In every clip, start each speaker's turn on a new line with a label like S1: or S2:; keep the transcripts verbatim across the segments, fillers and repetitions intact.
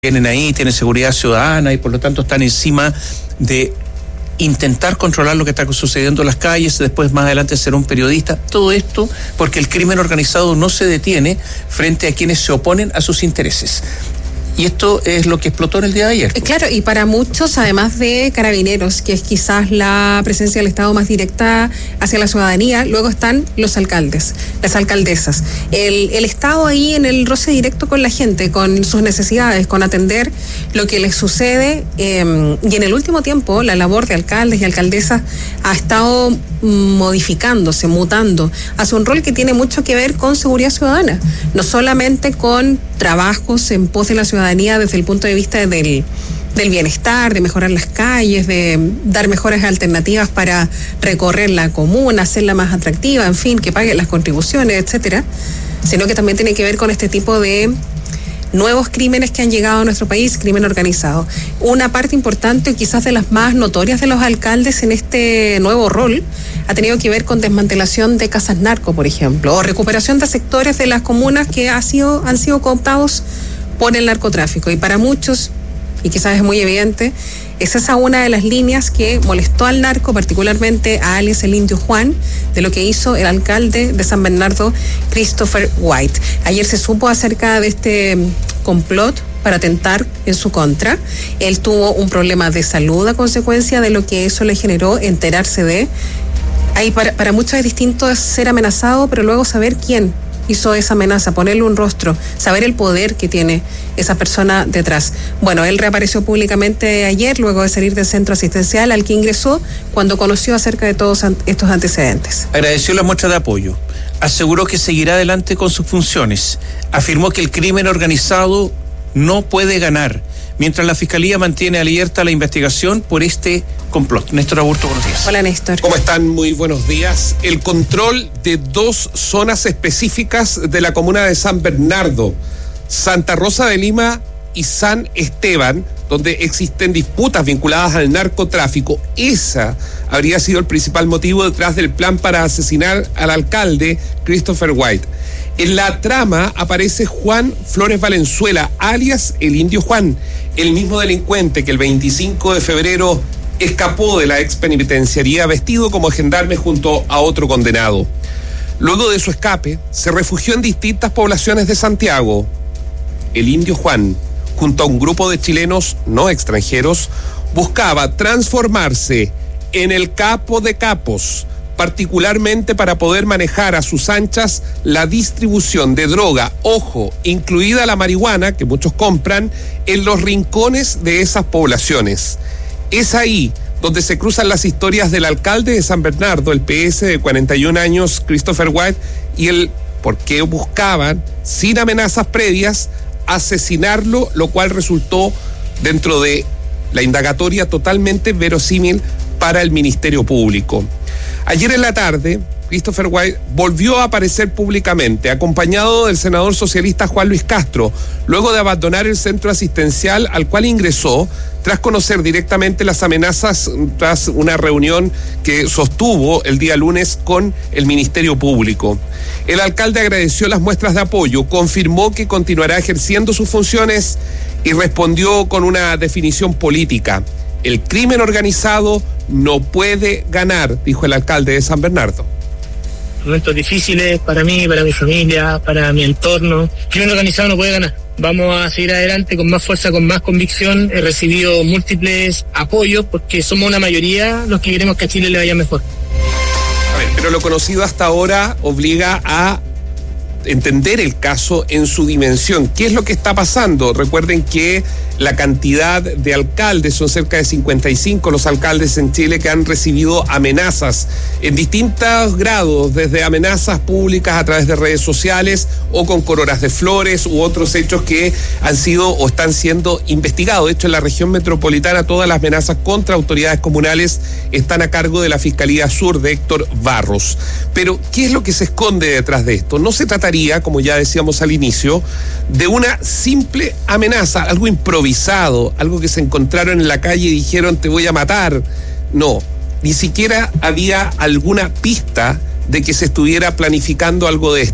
S1: tienen ahí, tienen seguridad ciudadana y por lo tanto están encima de intentar controlar lo que está sucediendo en las calles, después más adelante ser un periodista, todo esto porque el crimen organizado no se detiene frente a quienes se oponen a sus intereses. Y esto es lo que explotó en el día de ayer.
S2: Claro, y para muchos, además de Carabineros, que es quizás la presencia del Estado más directa hacia la ciudadanía, luego están los alcaldes, las alcaldesas. El, el Estado ahí en el roce directo con la gente, con sus necesidades, con atender lo que les sucede. Eh, y en el último tiempo, la labor de alcaldes y alcaldesas ha estado modificándose, mutando, hacia un rol que tiene mucho que ver con seguridad ciudadana, no solamente con trabajos en pos de la ciudadanía desde el punto de vista del, del bienestar, de mejorar las calles, de dar mejores alternativas para recorrer la comuna, hacerla más atractiva, en fin, que paguen las contribuciones, etcétera, sino que también tiene que ver con este tipo de nuevos crímenes que han llegado a nuestro país, crimen organizado. Una parte importante, quizás de las más notorias de los alcaldes en este nuevo rol, ha tenido que ver con desmantelación de casas narco, por ejemplo, o recuperación de sectores de las comunas que ha sido, han sido cooptados por el narcotráfico. Y para muchos, y quizás es muy evidente, es esa una de las líneas que molestó al narco, particularmente a alias el Indio Juan, de lo que hizo el alcalde de San Bernardo, Christopher White. Ayer se supo acerca de este complot para atentar en su contra. Él tuvo un problema de salud a consecuencia de lo que eso le generó, enterarse de. Ahí para, para muchos es distinto ser amenazado, pero luego saber quién hizo esa amenaza, ponerle un rostro, saber el poder que tiene esa persona detrás. Bueno, él reapareció públicamente ayer, luego de salir del centro asistencial al que ingresó, cuando conoció acerca de todos estos antecedentes.
S1: Agradeció la muestra de apoyo, aseguró que seguirá adelante con sus funciones, afirmó que el crimen organizado no puede ganar, mientras la Fiscalía mantiene alerta la investigación por este complot. Néstor Aburto, buenos días.
S2: Hola, Néstor.
S3: ¿Cómo están? Muy buenos días. El control de dos zonas específicas de la comuna de San Bernardo, Santa Rosa de Lima y San Esteban, donde existen disputas vinculadas al narcotráfico. Esa habría sido el principal motivo detrás del plan para asesinar al alcalde Christopher White. En la trama aparece Juan Flores Valenzuela, alias el Indio Juan, el mismo delincuente que el veinticinco de febrero escapó de la ex penitenciaría vestido como gendarme junto a otro condenado. Luego de su escape, se refugió en distintas poblaciones de Santiago. El Indio Juan, junto a un grupo de chilenos no extranjeros, buscaba transformarse en el capo de capos, particularmente para poder manejar a sus anchas la distribución de droga, ojo, incluida la marihuana, que muchos compran, en los rincones de esas poblaciones. Es ahí donde se cruzan las historias del alcalde de San Bernardo, el P S de cuarenta y un años, Christopher White, y el por qué buscaban, sin amenazas previas, asesinarlo, lo cual resultó dentro de la indagatoria totalmente verosímil para el Ministerio Público. Ayer en la tarde, Christopher White volvió a aparecer públicamente, acompañado del senador socialista Juan Luis Castro, luego de abandonar el centro asistencial al cual ingresó tras conocer directamente las amenazas tras una reunión que sostuvo el día lunes con el Ministerio Público. El alcalde agradeció las muestras de apoyo, confirmó que continuará ejerciendo sus funciones y respondió con una definición política. El crimen organizado no puede ganar, dijo el alcalde de San Bernardo.
S4: Momentos difíciles para mí, para mi familia, para mi entorno. El crimen organizado no puede ganar. Vamos a seguir adelante con más fuerza, con más convicción. He recibido múltiples apoyos porque somos una mayoría los que queremos que a Chile le vaya mejor.
S3: A ver, pero lo conocido hasta ahora obliga a entender el caso en su dimensión. ¿Qué es lo que está pasando? Recuerden que la cantidad de alcaldes, son cerca de cincuenta y cinco los alcaldes en Chile que han recibido amenazas en distintos grados, desde amenazas públicas a través de redes sociales o con coronas de flores u otros hechos que han sido o están siendo investigados. De hecho, en la región metropolitana todas las amenazas contra autoridades comunales están a cargo de la Fiscalía Sur de Héctor Barros. Pero, ¿qué es lo que se esconde detrás de esto? No se trataría, como ya decíamos al inicio, de una simple amenaza, algo improvisado, algo que se encontraron en la calle y dijeron te voy a matar. No, ni siquiera había alguna pista de que se estuviera planificando algo de esto.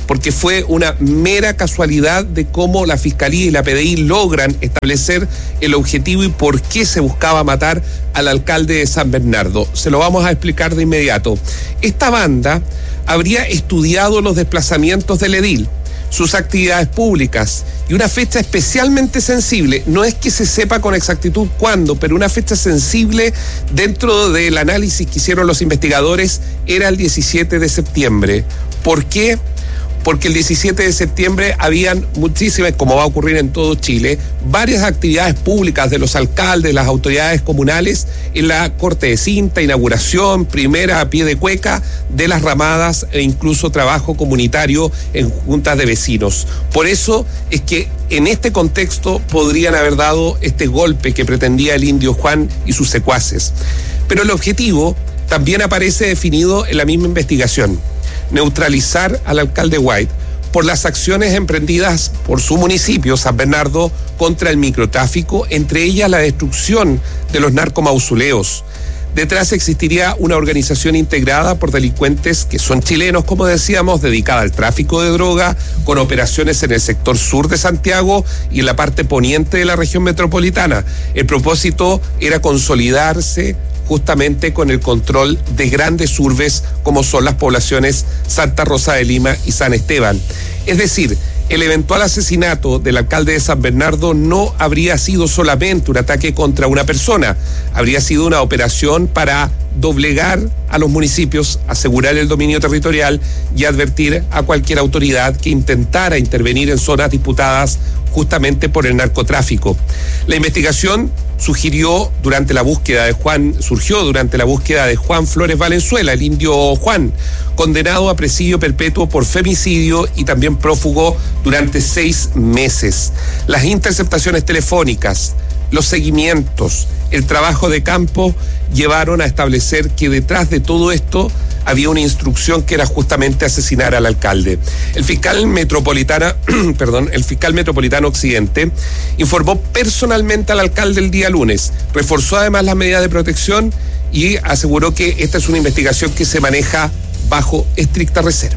S3: porque fue una mera casualidad de cómo la Fiscalía y la P D I logran establecer el objetivo y por qué se buscaba matar al alcalde de San Bernardo. Se lo vamos a explicar de inmediato. Esta banda habría estudiado los desplazamientos del edil, sus actividades públicas y una fecha especialmente sensible. No es que se sepa con exactitud cuándo, pero una fecha sensible dentro del análisis que hicieron los investigadores era el diecisiete de septiembre. ¿Por qué? Porque el diecisiete de septiembre habían muchísimas, como va a ocurrir en todo Chile, varias actividades públicas de los alcaldes, las autoridades comunales, en la corte de cinta, inauguración, primera a pie de cueca de las ramadas e incluso trabajo comunitario en juntas de vecinos. Por eso es que en este contexto podrían haber dado este golpe que pretendía el Indio Juan y sus secuaces. Pero el objetivo también aparece definido en la misma investigación: neutralizar al alcalde White por las acciones emprendidas por su municipio, San Bernardo, contra el microtráfico, entre ellas la destrucción de los narcomausoleos. Detrás existiría una organización integrada por delincuentes que son chilenos, como decíamos, dedicada al tráfico de droga, con operaciones en el sector sur de Santiago y en la parte poniente de la región metropolitana. El propósito era consolidarse justamente con el control de grandes urbes como son las poblaciones Santa Rosa de Lima y San Esteban. Es decir, el eventual asesinato del alcalde de San Bernardo no habría sido solamente un ataque contra una persona, habría sido una operación para doblegar a los municipios, asegurar el dominio territorial y advertir a cualquier autoridad que intentara intervenir en zonas disputadas justamente por el narcotráfico. La investigación sugirió durante la búsqueda de Juan, surgió durante la búsqueda de Juan Flores Valenzuela, el Indio Juan, condenado a presidio perpetuo por femicidio y también prófugo durante seis meses. Las interceptaciones telefónicas, los seguimientos, el trabajo de campo llevaron a establecer que detrás de todo esto había una instrucción que era justamente asesinar al alcalde. El fiscal metropolitana, perdón, el fiscal metropolitano Occidente informó personalmente al alcalde el día lunes, reforzó además las medidas de protección y aseguró que esta es una investigación que se maneja bajo estricta reserva.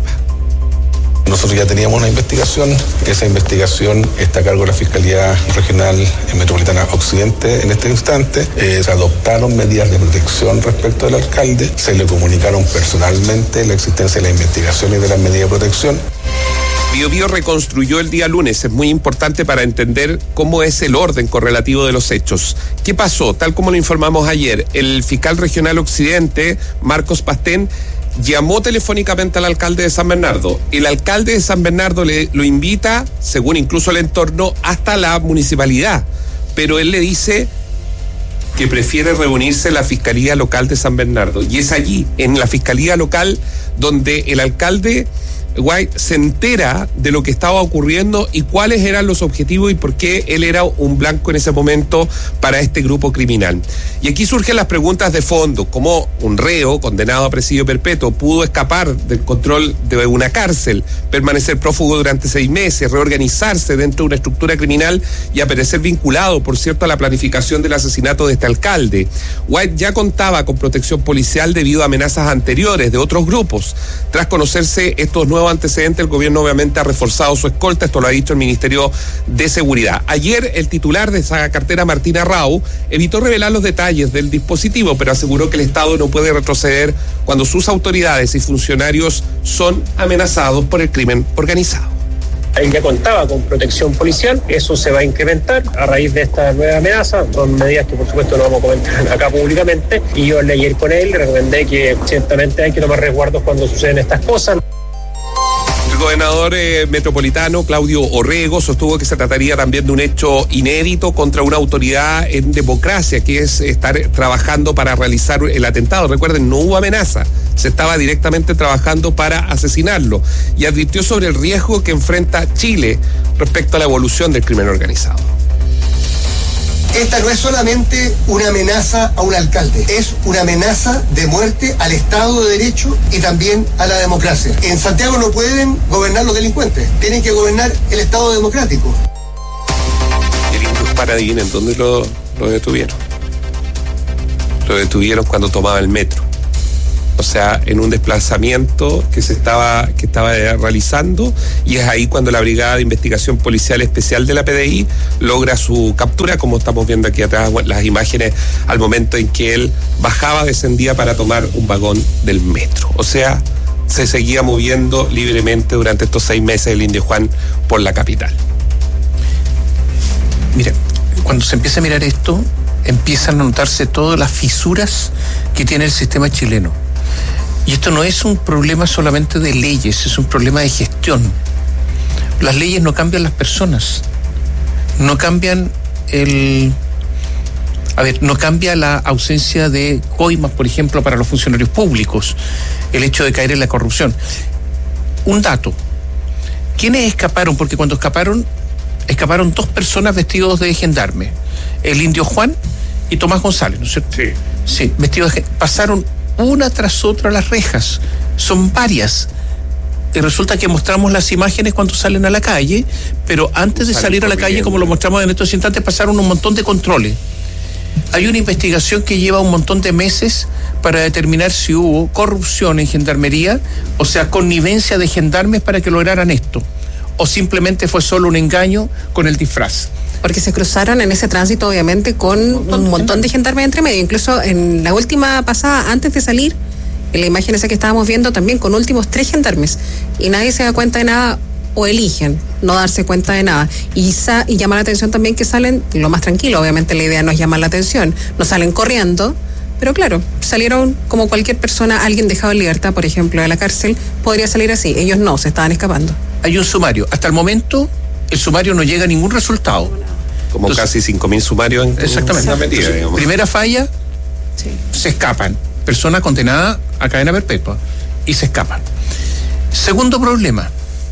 S5: Nosotros ya teníamos una investigación, esa investigación está a cargo de la Fiscalía Regional Metropolitana Occidente en este instante. Eh, se adoptaron medidas de protección respecto del alcalde, se le comunicaron personalmente la existencia de la investigación y de las medidas de protección.
S3: Bio Bio reconstruyó el día lunes, es muy importante para entender cómo es el orden correlativo de los hechos. ¿Qué pasó? Tal como lo informamos ayer, el fiscal regional Occidente, Marcos Pastén, llamó telefónicamente al alcalde de San Bernardo. El alcalde de San Bernardo le, lo invita, según incluso el entorno, hasta la municipalidad. Pero él le dice que prefiere reunirse en la Fiscalía Local de San Bernardo. Y es allí, en la Fiscalía Local, donde el alcalde White se entera de lo que estaba ocurriendo y cuáles eran los objetivos y por qué él era un blanco en ese momento para este grupo criminal. Y aquí surgen las preguntas de fondo: ¿cómo un reo condenado a presidio perpetuo pudo escapar del control de una cárcel, permanecer prófugo durante seis meses, reorganizarse dentro de una estructura criminal y aparecer vinculado, por cierto, a la planificación del asesinato de este alcalde? White ya contaba con protección policial debido a amenazas anteriores de otros grupos. Tras conocerse estos nuevos antecedentes, el gobierno obviamente ha reforzado su escolta, esto lo ha dicho el Ministerio de Seguridad. Ayer el titular de esa cartera, Martín Arrau, evitó revelar los detalles del dispositivo, pero aseguró que el Estado no puede retroceder cuando sus autoridades y funcionarios son amenazados por el crimen organizado.
S6: Él ya contaba con protección policial, eso se va a incrementar a raíz de esta nueva amenaza. Son medidas que por supuesto no vamos a comentar acá públicamente, y yo hablé ayer con él, le recomendé que ciertamente hay que tomar resguardos cuando suceden estas cosas.
S3: El gobernador eh, metropolitano, Claudio Orrego, sostuvo que se trataría también de un hecho inédito contra una autoridad en democracia, que es estar trabajando para realizar el atentado. Recuerden, no hubo amenaza, se estaba directamente trabajando para asesinarlo, y advirtió sobre el riesgo que enfrenta Chile respecto a la evolución del crimen organizado.
S7: Esta no es solamente una amenaza a un alcalde, es una amenaza de muerte al Estado de Derecho y también a la democracia. En Santiago no pueden gobernar los delincuentes, tienen que gobernar el Estado democrático.
S3: El Indio Paradín, ¿en dónde lo, lo detuvieron? Lo detuvieron cuando tomaba el metro. o sea, en un desplazamiento que se estaba, que estaba realizando, y es ahí cuando la Brigada de Investigación Policial Especial de la P D I logra su captura, como estamos viendo aquí atrás las imágenes, al momento en que él bajaba, descendía para tomar un vagón del metro. O sea, se seguía moviendo libremente durante estos seis meses el Indio Juan por la capital.
S1: Mira, cuando se empieza a mirar esto, empiezan a notarse todas las fisuras que tiene el sistema chileno. Y esto no es un problema solamente de leyes, es un problema de gestión. Las leyes no cambian las personas, no cambian el... A ver, no cambia la ausencia de coimas, por ejemplo, para los funcionarios públicos, el hecho de caer en la corrupción. Un dato, ¿quiénes escaparon? Porque cuando escaparon, escaparon dos personas vestidos de gendarme, el Indio Juan y Tomás González, ¿no es cierto?
S3: Sí.
S1: Sí, vestidos de gendarme. Pasaron una tras otra las rejas, son varias. Y resulta que mostramos las imágenes cuando salen a la calle, pero antes de salir a la calle, como lo mostramos en estos instantes, pasaron un montón de controles. Hay una investigación que lleva un montón de meses para determinar si hubo corrupción en gendarmería, o sea, connivencia de gendarmes para que lograran esto, o simplemente fue solo un engaño con el disfraz.
S2: Porque se cruzaron en ese tránsito, obviamente, con un montón, un montón de gendarmes entre medio. Incluso en la última pasada, antes de salir, en la imagen esa que estábamos viendo, también con últimos tres gendarmes. Y nadie se da cuenta de nada, o eligen no darse cuenta de nada. Y, sa- y llama la atención también que salen lo más tranquilo. Obviamente la idea no es llamar la atención. No salen corriendo, pero claro, salieron como cualquier persona, alguien dejado en libertad, por ejemplo, de la cárcel, podría salir así. Ellos no, se estaban escapando.
S1: Hay un sumario. Hasta el momento, el sumario no llega a ningún resultado.
S3: Como Entonces, casi cinco mil sumarios en
S1: exactamente.
S3: Una medida,
S1: Entonces, primera falla, sí. Se escapan. Persona condenada a cadena perpetua. Y se escapan. Segundo problema.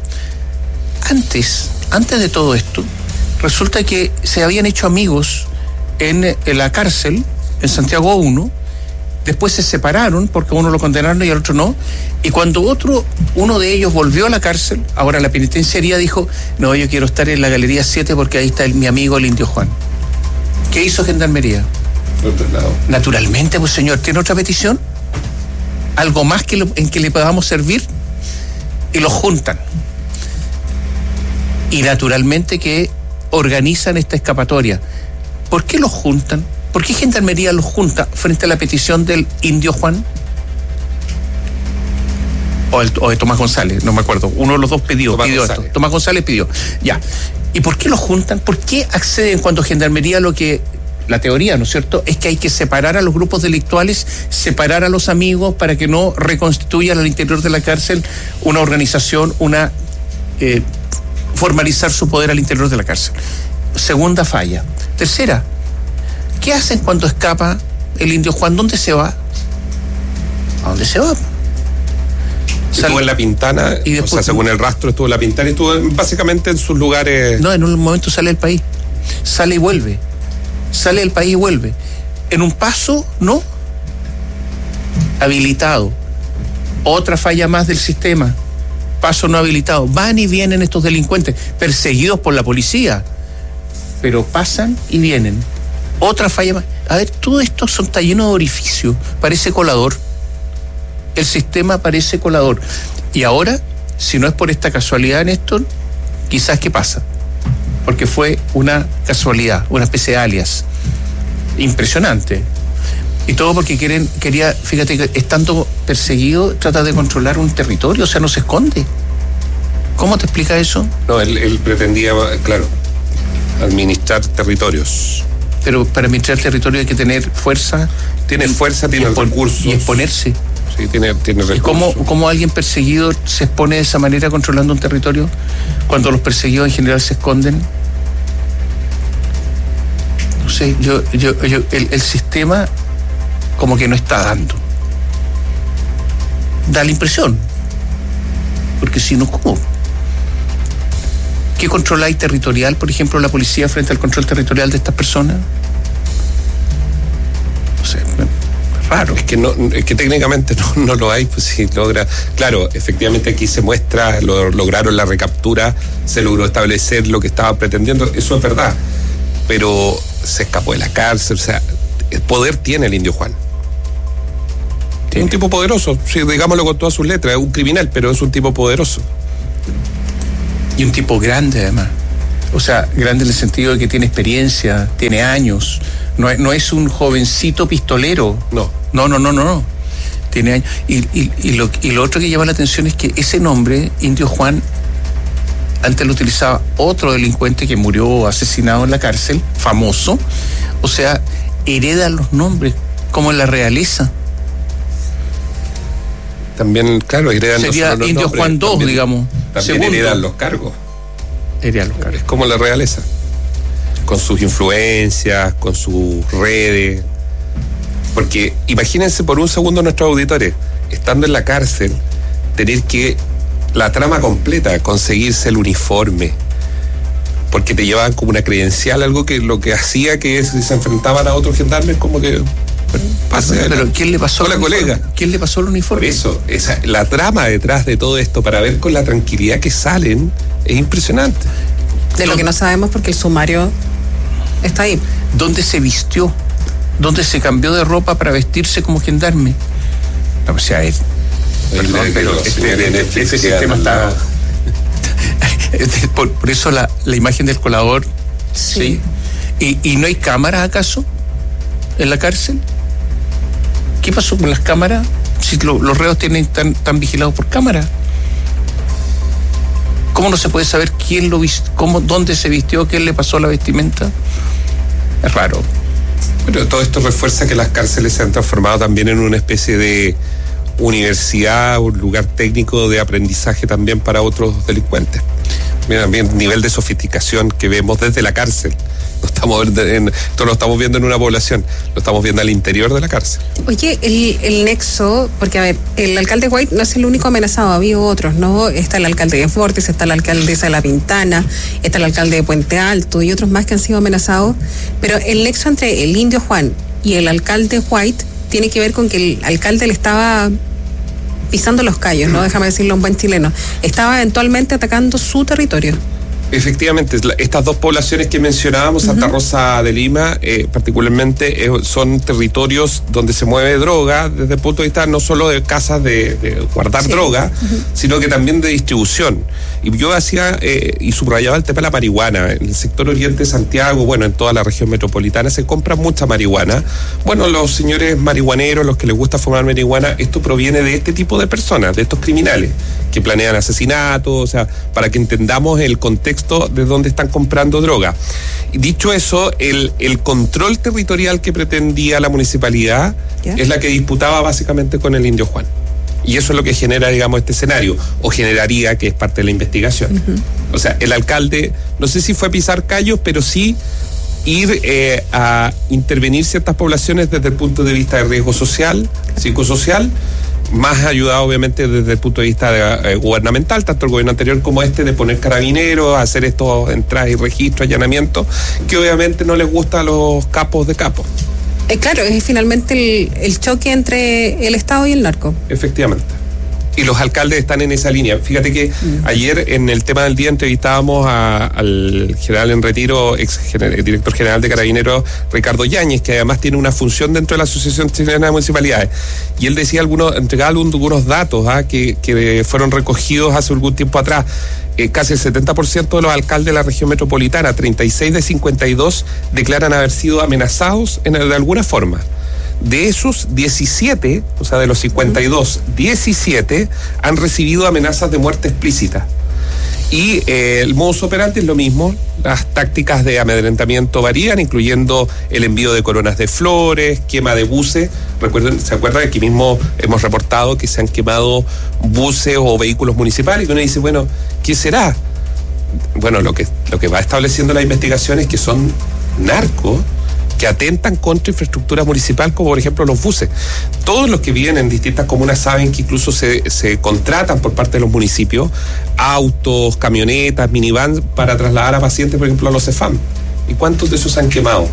S1: Antes, antes de todo esto, resulta que se habían hecho amigos en, en la cárcel, en Santiago uno, después se separaron porque uno lo condenaron y al otro no, y cuando otro, uno de ellos volvió a la cárcel, ahora la penitenciaría dijo, no, yo quiero estar en la Galería siete porque ahí está el, mi amigo el Indio Juan. ¿Qué hizo Gendarmería? Naturalmente, pues señor, ¿tiene otra petición? ¿Algo más que lo, en que le podamos servir? Y los juntan. Y naturalmente que organizan esta escapatoria. ¿Por qué los juntan? ¿Por qué Gendarmería los junta frente a la petición del Indio Juan? O, el, o de Tomás González, no me acuerdo. Uno de los dos pidió,
S3: Tomás
S1: pidió
S3: González.
S1: esto. Tomás González pidió. Ya. ¿Y por qué los juntan? ¿Por qué acceden cuando Gendarmería lo que... La teoría, ¿no es cierto?, es que hay que separar a los grupos delictuales, separar a los amigos para que no reconstituyan al interior de la cárcel una organización, una... Eh, formalizar su poder al interior de la cárcel. Segunda falla. Tercera, ¿qué hacen cuando escapa el Indio Juan? ¿Dónde se va? ¿A dónde se va?
S3: Estuvo en La Pintana, y después, o sea, según el rastro estuvo en La Pintana y estuvo básicamente en sus lugares.
S1: No, en un momento sale del país. Sale y vuelve. Sale del país y vuelve. En un paso, no. Habilitado. Otra falla más del sistema. Paso no habilitado. Van y vienen estos delincuentes, perseguidos por la policía, pero pasan y vienen. Otra falla más. A ver, todo esto son, está lleno de orificios. Parece colador. El sistema parece colador. Y ahora, si no es por esta casualidad, Néstor, quizás ¿qué pasa? Porque fue una casualidad, una especie de alias. Impresionante. Y todo porque quieren, quería, fíjate que estando perseguido, trata de controlar un territorio, o sea, no se esconde. ¿Cómo te explica eso?
S3: No, él, él pretendía, claro, administrar territorios.
S1: Pero para administrar territorio hay que tener fuerza.
S3: Tiene fuerza, tiene
S1: expon-
S3: recursos.
S1: Y exponerse.
S3: Sí, tiene, tiene recursos.
S1: ¿Y cómo, cómo alguien perseguido se expone de esa manera controlando un territorio cuando los perseguidos en general se esconden? No sé, yo, yo, yo el, el sistema como que no está dando. Da la impresión. Porque si no, ¿cómo? ¿Qué control hay territorial, por ejemplo, la policía frente al control territorial de estas personas? No sé, es raro.
S3: Es que no, es que técnicamente no, no lo hay, pues si logra. Claro, efectivamente aquí se muestra, lo, lograron la recaptura, se logró establecer lo que estaba pretendiendo, eso es verdad. Pero se escapó de la cárcel, o sea, el poder tiene el Indio Juan. Un tipo poderoso, sí, digámoslo con todas sus letras, es un criminal, pero es un tipo poderoso.
S1: Y un tipo grande además. O sea, grande en el sentido de que tiene experiencia, tiene años. No es, no es un jovencito pistolero.
S3: No.
S1: No, no, no, no, no. Tiene años. Y, y, y, lo, y lo otro que llama la atención es que ese nombre, Indio Juan, antes lo utilizaba otro delincuente que murió asesinado en la cárcel, famoso. O sea, heredan los nombres, como en la realeza.
S3: También, claro, heredan
S1: Sería
S3: no solo los
S1: Indio
S3: nombres,
S1: Juan dos,
S3: también,
S1: digamos.
S3: También
S1: segundo.
S3: heredan los cargos.
S1: Heredan los cargos.
S3: Es como la realeza. Con sus influencias, con sus redes. Porque imagínense por un segundo nuestros auditores, estando en la cárcel, tener que, la trama completa, conseguirse el uniforme. Porque te llevaban como una credencial, algo que lo que hacía que si se enfrentaban a otros gendarmes, como que... Bueno, pase
S1: pero, pero ¿quién le pasó
S3: la colega?
S1: ¿Quién le pasó el uniforme?
S3: Por eso, esa, la trama detrás de todo esto, para ver con la tranquilidad que salen, es impresionante.
S2: De lo que no sabemos porque el sumario está ahí.
S1: ¿Dónde se vistió? ¿Dónde se cambió de ropa para vestirse como gendarme? No, o sea, es... Perdón, pero este, este, este sistema está... por, por eso la, la imagen del colador, ¿sí? ¿sí? ¿Y, ¿Y no hay cámaras acaso en la cárcel? ¿Qué pasó con las cámaras? Si lo, los reos tienen tan, tan vigilados por cámara. ¿Cómo no se puede saber quién lo vist, cómo, dónde se vistió, quién le pasó la vestimenta? Es raro.
S3: Pero todo esto refuerza que las cárceles se han transformado también en una especie de universidad, un lugar técnico de aprendizaje también para otros delincuentes. Mira, también nivel de sofisticación que vemos desde la cárcel. No estamos en, esto lo estamos viendo en una población, lo estamos viendo al interior de la cárcel.
S2: Oye, el, el nexo, porque a ver, el alcalde White no es el único amenazado, ha habido otros, ¿no? Está el alcalde de Fortes, está la alcaldesa de La Pintana, está el alcalde de Puente Alto y otros más que han sido amenazados, pero el nexo entre el Indio Juan y el alcalde White tiene que ver con que el alcalde le estaba pisando los callos, ¿no? Déjame decirlo en buen chileno. Estaba eventualmente atacando su territorio.
S3: Efectivamente, estas dos poblaciones que mencionábamos, Santa uh-huh. Rosa de Lima, eh, particularmente, eh, son territorios donde se mueve droga desde el punto de vista no solo de casas de, de guardar sí. droga, uh-huh. sino que también de distribución. Y yo hacía eh, y subrayaba el tema de la marihuana. En el sector oriente de Santiago, bueno, en toda la región metropolitana se compra mucha marihuana. Bueno, los señores marihuaneros, los que les gusta fumar marihuana, esto proviene de este tipo de personas, de estos criminales que planean asesinatos, o sea, para que entendamos el contexto de dónde están comprando droga. Y dicho eso, el, el control territorial que pretendía la municipalidad yeah. es la que disputaba básicamente con el Indio Juan. Y eso es lo que genera, digamos, este escenario, o generaría, que es parte de la investigación. Uh-huh. O sea, el alcalde, no sé si fue a pisar callos, pero sí ir eh, a intervenir ciertas poblaciones desde el punto de vista de riesgo social, psicosocial, más ayudado obviamente desde el punto de vista de, eh, gubernamental, tanto el gobierno anterior como este, de poner carabineros, hacer estos entradas y registros, allanamientos, que obviamente no les gusta a los capos de capos.
S2: Eh, claro, es finalmente el, el choque entre el Estado y el narco.
S3: Efectivamente. Y los alcaldes están en esa línea. Fíjate que mm. ayer en el tema del día entrevistábamos a, al general en retiro, ex general, director general de Carabineros, Ricardo Yáñez, que además tiene una función dentro de la Asociación Chilena de Municipalidades. Y él decía algunos, entregaba algunos datos ¿ah? que, que fueron recogidos hace algún tiempo atrás. Eh, casi el setenta por ciento de los alcaldes de la región metropolitana, treinta y seis de cincuenta y dos, declaran haber sido amenazados en, de alguna forma. De esos, diecisiete, o sea, de los cincuenta y dos, diecisiete han recibido amenazas de muerte explícita. Y eh, el modus operandi es lo mismo, las tácticas de amedrentamiento varían, incluyendo el envío de coronas de flores, quema de buses. Recuerden, ¿se acuerdan? Aquí mismo hemos reportado que se han quemado buses o vehículos municipales, y uno dice, bueno, ¿qué será? Bueno, lo que, lo que va estableciendo la investigación es que son narcos que atentan contra infraestructura municipal, como por ejemplo los buses. Todos los que viven en distintas comunas saben que incluso se, se contratan por parte de los municipios autos, camionetas, minivans para trasladar a pacientes, por ejemplo, a los CEFAM. ¿Y cuántos de esos se han quemado?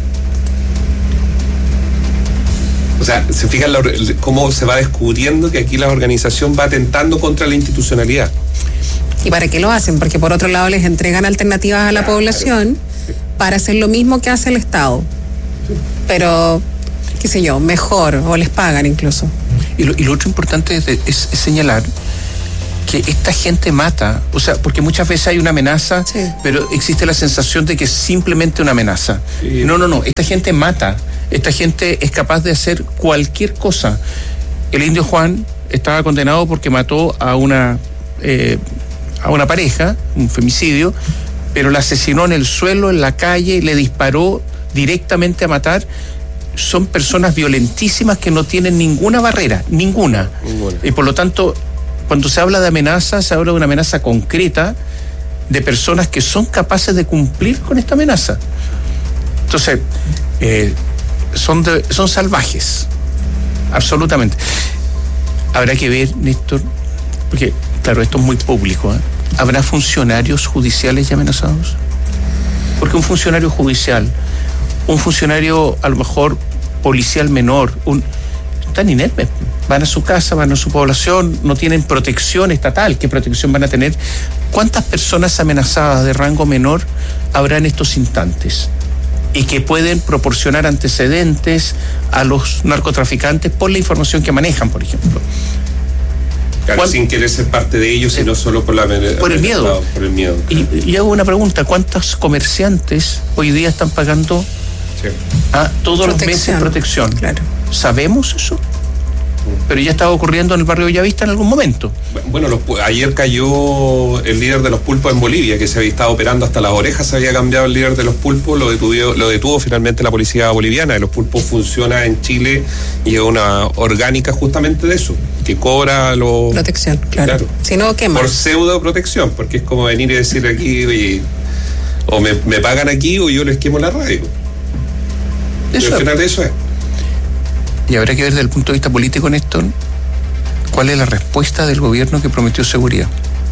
S3: O sea, se fijan la, cómo se va descubriendo que aquí la organización va atentando contra la institucionalidad.
S2: ¿Y para qué lo hacen? Porque por otro lado les entregan alternativas a la claro, población sí. para hacer lo mismo que hace el Estado. Pero, qué sé yo, mejor, o les pagan incluso.
S1: Y lo, y lo otro importante es, de, es, es señalar que esta gente mata, o sea, porque muchas veces hay una amenaza, sí. pero existe la sensación de que es simplemente una amenaza. Sí. No, no, no, esta gente mata, esta gente es capaz de hacer cualquier cosa. El indio Juan estaba condenado porque mató a una, eh, a una pareja, un femicidio, pero la asesinó en el suelo, en la calle, le disparó directamente a matar. Son personas violentísimas que no tienen ninguna barrera, ninguna. ninguna. Y por lo tanto, cuando se habla de amenaza, se habla de una amenaza concreta de personas que son capaces de cumplir con esta amenaza. Entonces, eh, son, de, son salvajes, absolutamente. Habrá que ver, Néstor, porque, claro, esto es muy público, ¿eh? ¿Habrá funcionarios judiciales ya amenazados? Porque un funcionario judicial, un funcionario a lo mejor policial menor, un, están inermes, van a su casa, van a su población, no tienen protección estatal. ¿Qué protección van a tener? ¿Cuántas personas amenazadas de rango menor habrá en estos instantes? Y que pueden proporcionar antecedentes a los narcotraficantes por la información que manejan, por ejemplo.
S3: Claro, sin querer ser parte de ellos, sino solo por la
S1: por el miedo.
S3: Por el miedo.
S1: Y, y hago una pregunta: ¿cuántos comerciantes hoy día están pagando sí. a todos protección. los meses protección?
S2: Claro.
S1: ¿Sabemos eso? Pero ya estaba ocurriendo en el barrio Bellavista en algún momento.
S3: Bueno, los, ayer cayó el líder de los pulpos en Bolivia, que se había estado operando hasta las orejas, se había cambiado el líder de los pulpos, lo detuvo, lo detuvo finalmente la policía boliviana. Los pulpos funciona en Chile y es una orgánica justamente de eso, que cobra los...
S2: Protección, claro. claro. Si no, ¿qué más?
S3: Por pseudo protección, porque es como venir y decir aquí, oye, o me, me pagan aquí o yo les quemo la radio. Eso. Y al final de eso es.
S1: Y habrá que ver desde el punto de vista político, Néstor, cuál es la respuesta del gobierno que prometió seguridad.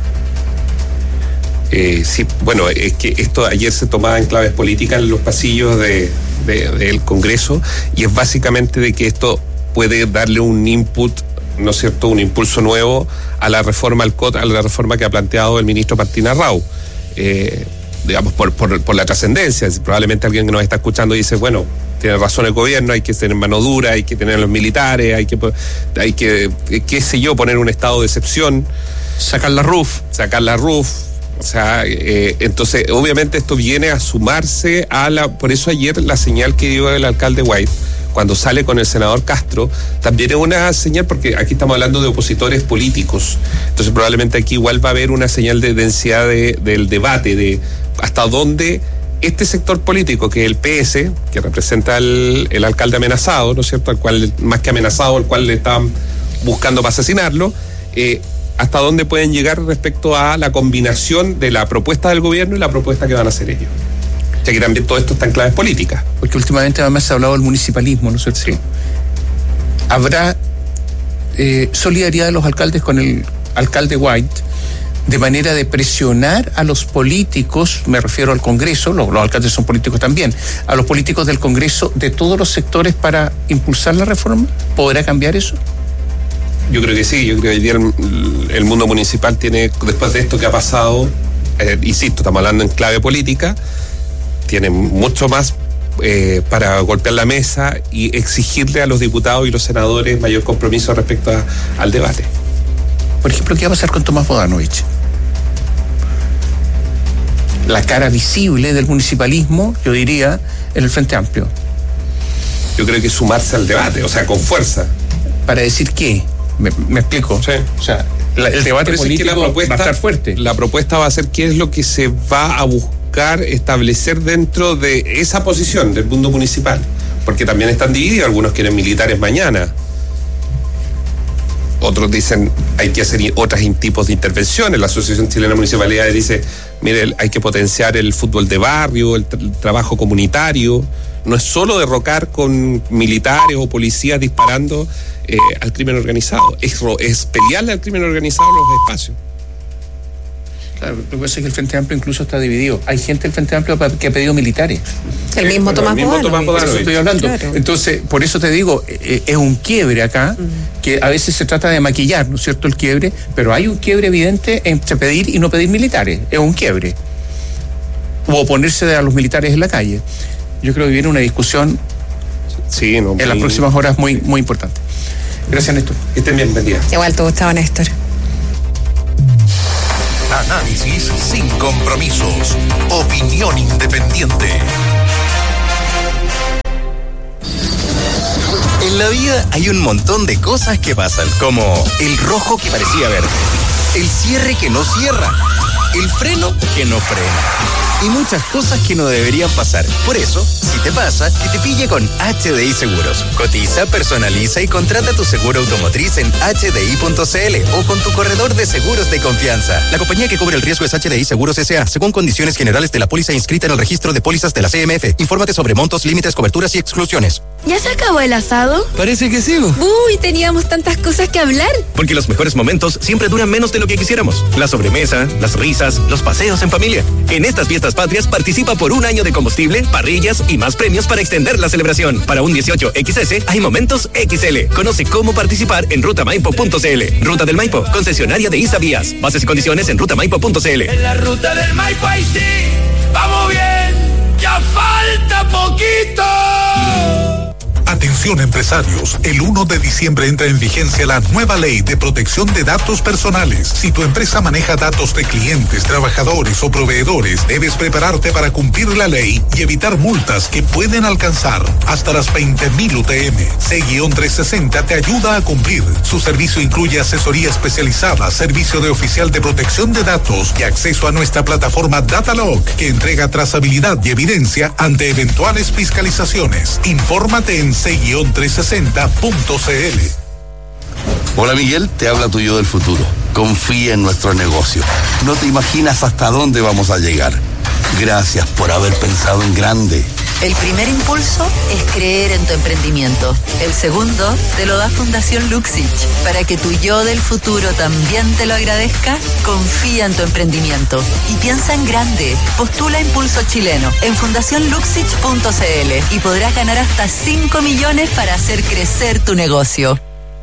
S3: Eh, sí, bueno, es que esto ayer se tomaba en claves políticas en los pasillos de, de, del Congreso, y es básicamente de que esto puede darle un input, ¿no es cierto?, un impulso nuevo a la reforma al C O T, a la reforma que ha planteado el ministro Martín Arrau. Eh, digamos, por, por, por la trascendencia. Probablemente alguien que nos está escuchando dice, bueno, tiene razón el gobierno, hay que tener mano dura, hay que tener los militares, hay que, hay que, qué sé yo, poner un estado de excepción.
S1: Sacar la R U F.
S3: Sacar la R U F. O sea, eh, entonces, obviamente esto viene a sumarse a la... Por eso ayer la señal que dio el alcalde White, cuando sale con el senador Castro, también es una señal, porque aquí estamos hablando de opositores políticos. Entonces, probablemente aquí igual va a haber una señal de densidad de, del debate, de hasta dónde este sector político, que es el P S, que representa al el alcalde amenazado, ¿no es cierto?, al cual, más que amenazado, al cual le están buscando para asesinarlo, eh, hasta dónde pueden llegar respecto a la combinación de la propuesta del gobierno y la propuesta que van a hacer ellos. O sea que también todo esto está en claves políticas.
S1: Porque últimamente además se ha hablado del municipalismo, ¿no es cierto?
S3: Sí.
S1: ¿Habrá eh, solidaridad de los alcaldes con el alcalde White, de manera de presionar a los políticos, me refiero al Congreso, los, los alcaldes son políticos también, a los políticos del Congreso de todos los sectores para impulsar la reforma? ¿Podrá cambiar eso?
S3: Yo creo que sí, yo creo que hoy día el, el mundo municipal tiene, después de esto que ha pasado, eh, insisto, estamos hablando en clave política, tiene mucho más eh, para golpear la mesa y exigirle a los diputados y los senadores mayor compromiso respecto a, al debate.
S1: Por ejemplo, ¿qué va a pasar con Tomás Bodanovich? La cara visible del municipalismo, yo diría, en el Frente Amplio.
S3: Yo creo que sumarse al debate, o sea, con fuerza.
S1: ¿Para decir qué? ¿Me, me explico?
S3: Sí.
S1: O sea, la, el debate político es que la propuesta, va a estar fuerte.
S3: La propuesta va a ser qué es lo que se va a buscar establecer dentro de esa posición del mundo municipal. Porque también están divididos, algunos quieren militares mañana. Otros dicen hay que hacer otros tipos de intervenciones. La Asociación Chilena de Municipalidades dice, mire, hay que potenciar el fútbol de barrio, el, tra- el trabajo comunitario. No es solo derrocar con militares o policías disparando eh, al crimen organizado, es, es pelearle al crimen organizado en los espacios.
S1: Claro, lo que pasa es que el Frente Amplio incluso está dividido. Hay gente del Frente Amplio que ha pedido militares.
S2: El mismo Tomás Bodanovich.
S1: Por eso estoy hablando. Claro. Entonces, por eso te digo, eh, es un quiebre acá, uh-huh. que a veces se trata de maquillar, ¿no es cierto?, el quiebre, pero hay un quiebre evidente entre pedir y no pedir militares. Es un quiebre. O oponerse a los militares en la calle. Yo creo que viene una discusión
S3: sí, no,
S1: en muy... las próximas horas muy, muy importante. Gracias, Néstor.
S3: Que estén bien, buen día.
S2: Igual te gustaba, Néstor.
S8: Análisis sin compromisos. Opinión independiente.
S9: En la vida hay un montón de cosas que pasan, como el rojo que parecía verde, el cierre que no cierra, el freno que no frena. Y muchas cosas que no deberían pasar. Por eso, si te pasa, que te pille con H D I Seguros. Cotiza, personaliza y contrata tu seguro automotriz en H D I punto C L o con tu corredor de seguros de confianza. La compañía que cubre el riesgo es H D I Seguros S A, según condiciones generales de la póliza inscrita en el registro de pólizas de la C M F. Infórmate sobre montos, límites, coberturas y exclusiones.
S10: ¿Ya se acabó el asado?
S9: Parece que sí.
S10: Uy, teníamos tantas cosas que hablar.
S9: Porque los mejores momentos siempre duran menos de lo que quisiéramos. La sobremesa, las risas, los paseos en familia. En estas fiestas patrias participa por un año de combustible, parrillas y más premios para extender la celebración. Para un dieciocho equis ese hay momentos equis ele. Conoce cómo participar en ruta maipo punto c l. Ruta del Maipo, concesionaria de ISA Vías. Bases y condiciones en ruta maipo punto c l.
S11: En la ruta del Maipo ahí sí, vamos bien, ya falta poquito.
S8: Atención empresarios, el primero de diciembre entra en vigencia la nueva ley de protección de datos personales. Si tu empresa maneja datos de clientes, trabajadores o proveedores, debes prepararte para cumplir la ley y evitar multas que pueden alcanzar hasta las veinte mil U T M. C trescientos sesenta te ayuda a cumplir. Su servicio incluye asesoría especializada, servicio de oficial de protección de datos y acceso a nuestra plataforma Datalog, que entrega trazabilidad y evidencia ante eventuales fiscalizaciones. Infórmate en C trescientos sesenta punto c l.
S12: Hola Miguel, te habla tu yo del futuro. Confía en nuestro negocio. No te imaginas hasta dónde vamos a llegar. Gracias por haber pensado en grande.
S13: El primer impulso es creer en tu emprendimiento. El segundo te lo da Fundación Luxich. Para que tu yo del futuro también te lo agradezca, confía en tu emprendimiento y piensa en grande. Postula Impulso Chileno en fundación luxich punto c l y podrás ganar hasta cinco millones para hacer crecer tu negocio.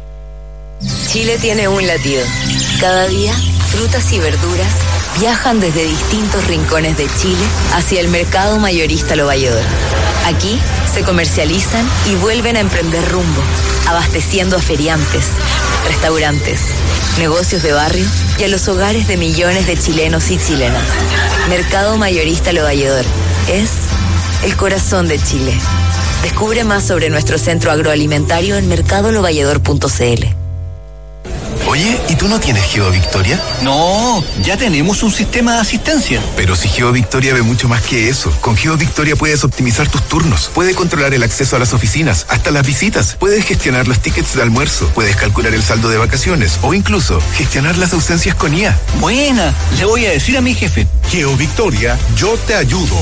S14: Chile tiene un latido. Cada día, frutas y verduras viajan desde distintos rincones de Chile hacia el mercado mayorista Lo Valledor. Aquí se comercializan y vuelven a emprender rumbo, abasteciendo a feriantes, restaurantes, negocios de barrio y a los hogares de millones de chilenos y chilenas. Mercado mayorista Lo Valledor es el corazón de Chile. Descubre más sobre nuestro centro agroalimentario en mercado lo valledor punto c l.
S9: Oye, ¿y tú no tienes GeoVictoria?
S15: No, ya tenemos un sistema de asistencia.
S9: Pero si GeoVictoria ve mucho más que eso. Con GeoVictoria puedes optimizar tus turnos, puedes controlar el acceso a las oficinas, hasta las visitas, puedes gestionar los tickets de almuerzo, puedes calcular el saldo de vacaciones o incluso gestionar las ausencias con I A.
S15: Buena, le voy a decir a mi jefe.
S8: GeoVictoria, yo te ayudo.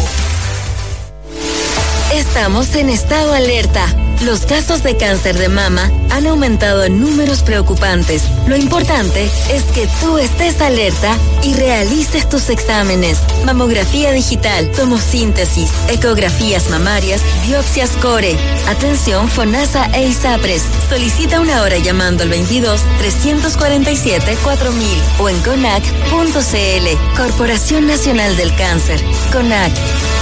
S10: Estamos en estado alerta. Los casos de cáncer de mama han aumentado en números preocupantes. Lo importante es que tú estés alerta y realices tus exámenes. Mamografía digital, tomosíntesis, ecografías mamarias, biopsias core. Atención FONASA e ISAPRES. Solicita una hora llamando al veintidós, trescientos cuarenta y siete, cuatro mil o en conac punto c l. Corporación Nacional del Cáncer. CONAC.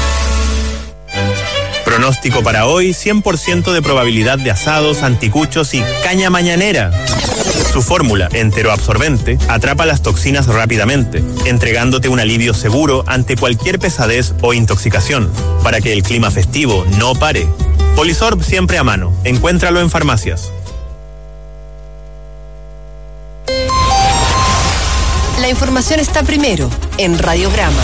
S16: Pronóstico para hoy, cien por ciento de probabilidad de asados, anticuchos y caña mañanera. Su fórmula, enteroabsorbente, atrapa las toxinas rápidamente, entregándote un alivio seguro ante cualquier pesadez o intoxicación, para que el clima festivo no pare. Polisorb siempre a mano. Encuéntralo en farmacias.
S17: La información está primero en Radiograma.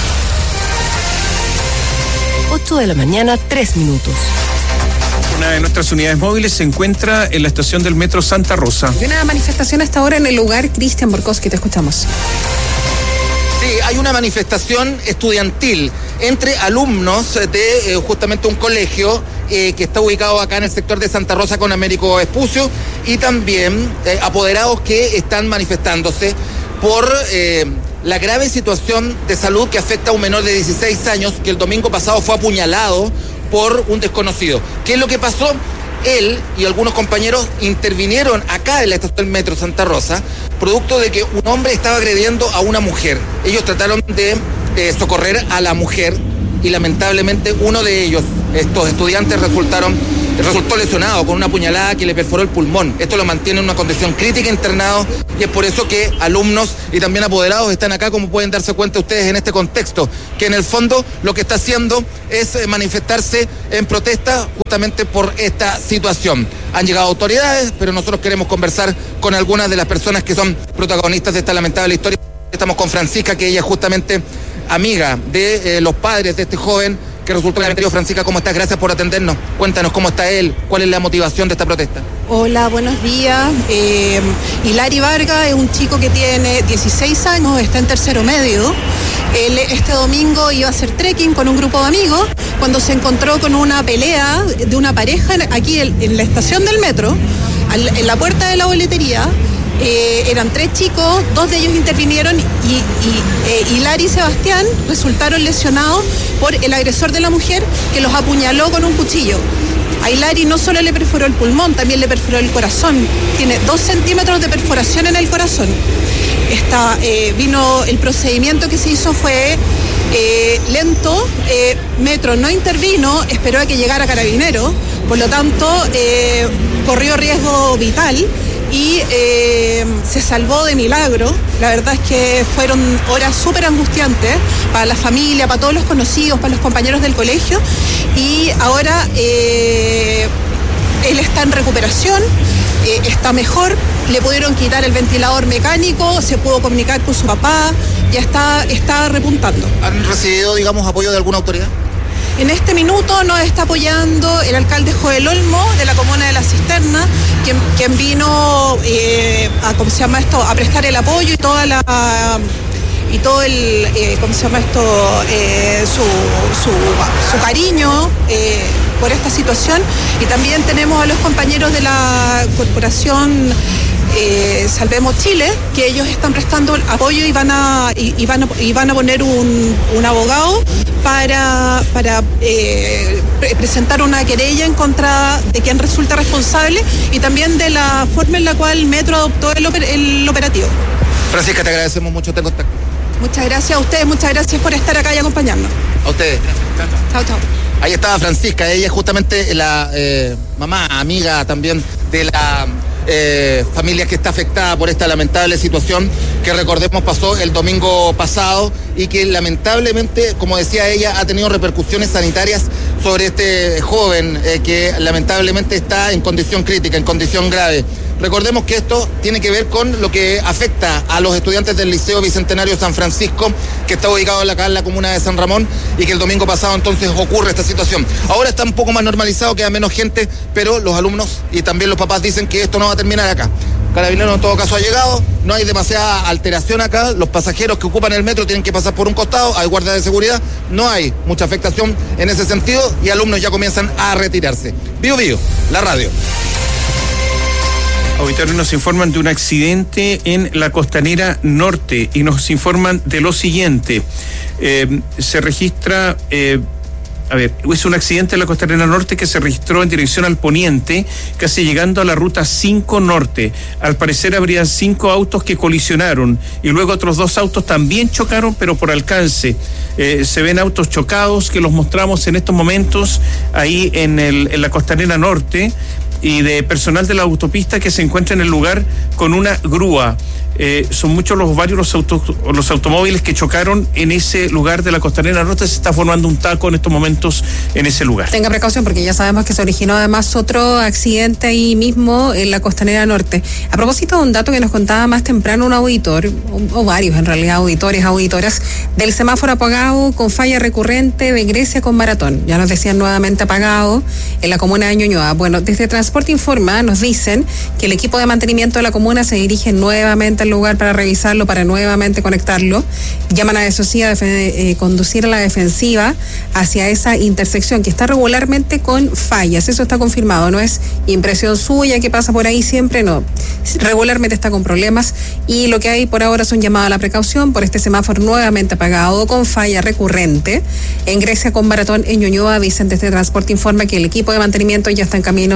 S17: ocho de la mañana, tres minutos.
S1: Una de nuestras unidades móviles se encuentra en la estación del metro Santa Rosa.
S2: Hay una manifestación hasta ahora en el lugar. Cristian Borkowski, te escuchamos.
S18: Sí, hay una manifestación estudiantil entre alumnos de eh, justamente un colegio eh, que está ubicado acá en el sector de Santa Rosa con Américo Vespucio y también eh, apoderados que están manifestándose por eh, la grave situación de salud que afecta a un menor de dieciséis años que el domingo pasado fue apuñalado por un desconocido. ¿Qué es lo que pasó? Él y algunos compañeros intervinieron acá en la estación del metro Santa Rosa, producto de que un hombre estaba agrediendo a una mujer. Ellos trataron de eh, socorrer a la mujer y lamentablemente uno de ellos, estos estudiantes, resultaron resultó lesionado con una puñalada que le perforó el pulmón. Esto lo mantiene en una condición crítica internado y es por eso que alumnos y también apoderados están acá, como pueden darse cuenta ustedes en este contexto, que en el fondo lo que está haciendo es manifestarse en protesta justamente por esta situación. Han llegado autoridades, pero nosotros queremos conversar con algunas de las personas que son protagonistas de esta lamentable historia. Estamos con Francisca, que ella es justamente amiga de eh, los padres de este joven que resultó en el Francisca, ¿cómo estás? Gracias por atendernos. Cuéntanos cómo está él, cuál es la motivación de esta protesta.
S19: Hola, buenos días. Eh, Hilary Vargas es un chico que tiene dieciséis años, está en tercero medio. Él este domingo iba a hacer trekking con un grupo de amigos cuando se encontró con una pelea de una pareja aquí en la estación del metro, en la puerta de la boletería. Eh, eran tres chicos, dos de ellos intervinieron y, y eh, Hilary y Sebastián resultaron lesionados por el agresor de la mujer que los apuñaló con un cuchillo. A Hilary no solo le perforó el pulmón, también le perforó el corazón. Tiene dos centímetros de perforación en el corazón. Esta, eh, vino, el procedimiento que se hizo fue eh, lento, eh, Metro no intervino, esperó a que llegara Carabineros, por lo tanto eh, corrió riesgo vital y eh, se salvó de milagro. La verdad es que fueron horas súper angustiantes para la familia, para todos los conocidos, para los compañeros del colegio, y ahora eh, él está en recuperación, eh, está mejor, le pudieron quitar el ventilador mecánico, se pudo comunicar con su papá, ya está, está repuntando.
S18: ¿Han recibido, digamos, apoyo de alguna autoridad?
S19: En este minuto nos está apoyando el alcalde Joel Olmo de la comuna de La Cisterna, quien, quien vino eh, a, ¿cómo se llama esto?, a prestar el apoyo y toda la y todo el, eh, ¿cómo se llama esto?, eh, su, su, su cariño eh, por esta situación. Y también tenemos a los compañeros de la corporación Eh, Salvemos Chile, que ellos están prestando apoyo y van a y, y van a, y van a poner un, un abogado para, para eh, pre presentar una querella en contra de quien resulta responsable y también de la forma en la cual Metro adoptó el, oper el operativo.
S18: Francisca, te agradecemos mucho este contacto.
S19: Muchas gracias a ustedes, muchas gracias por estar acá y acompañarnos.
S18: A ustedes.
S19: Chao, chao.
S18: Ahí estaba Francisca, ella es justamente la eh, mamá, amiga también de la eh, familia que está afectada por esta lamentable situación que, recordemos, pasó el domingo pasado y que lamentablemente, como decía ella, ha tenido repercusiones sanitarias sobre este joven eh, que lamentablemente está en condición crítica, en condición grave. Recordemos que esto tiene que ver con lo que afecta a los estudiantes del Liceo Bicentenario San Francisco, que está ubicado acá en la comuna de San Ramón, y que el domingo pasado entonces ocurre esta situación. Ahora está un poco más normalizado, queda menos gente, pero los alumnos y también los papás dicen que esto no va a terminar acá. Carabineros en todo caso ha llegado, no hay demasiada alteración acá, los pasajeros que ocupan el metro tienen que pasar por un costado, hay guardias de seguridad, no hay mucha afectación en ese sentido y alumnos ya comienzan a retirarse. Bio Bio, la radio.
S1: Auditores nos informan de un accidente en la Costanera Norte y nos informan de lo siguiente. Eh, se registra, eh, a ver, es un accidente en la Costanera Norte que se registró en dirección al poniente, casi llegando a la ruta cinco Norte. Al parecer habrían cinco autos que colisionaron y luego otros dos autos también chocaron, pero por alcance. Eh, se ven autos chocados que los mostramos en estos momentos ahí en, el, en la Costanera Norte, y de personal de la autopista que se encuentra en el lugar con una grúa. Eh, son muchos los varios los, autos, los automóviles que chocaron en ese lugar de la Costanera Norte. Se está formando un taco en estos momentos en ese lugar.
S2: Tenga precaución porque ya sabemos que se originó además otro accidente ahí mismo en la Costanera Norte. A propósito de un dato que nos contaba más temprano un auditor, o, o varios en realidad, auditores, auditoras, del semáforo apagado con falla recurrente de Grecia con Maratón. Ya nos decían nuevamente apagado en la comuna de Ñuñoa. Bueno, desde Transporte Informa nos dicen que el equipo de mantenimiento de la comuna se dirige nuevamente al lugar para revisarlo, para nuevamente conectarlo. Llaman a eso sí a eh, conducir a la defensiva hacia esa intersección que está regularmente con fallas. Eso está confirmado, no es impresión suya que pasa por ahí siempre, no. Regularmente está con problemas y lo que hay por ahora son llamadas a la precaución por este semáforo nuevamente apagado con falla recurrente. En Grecia con Maratón en Ñuñoa dicen desde Transporte Informa que el equipo de mantenimiento ya está en camino si es que no ha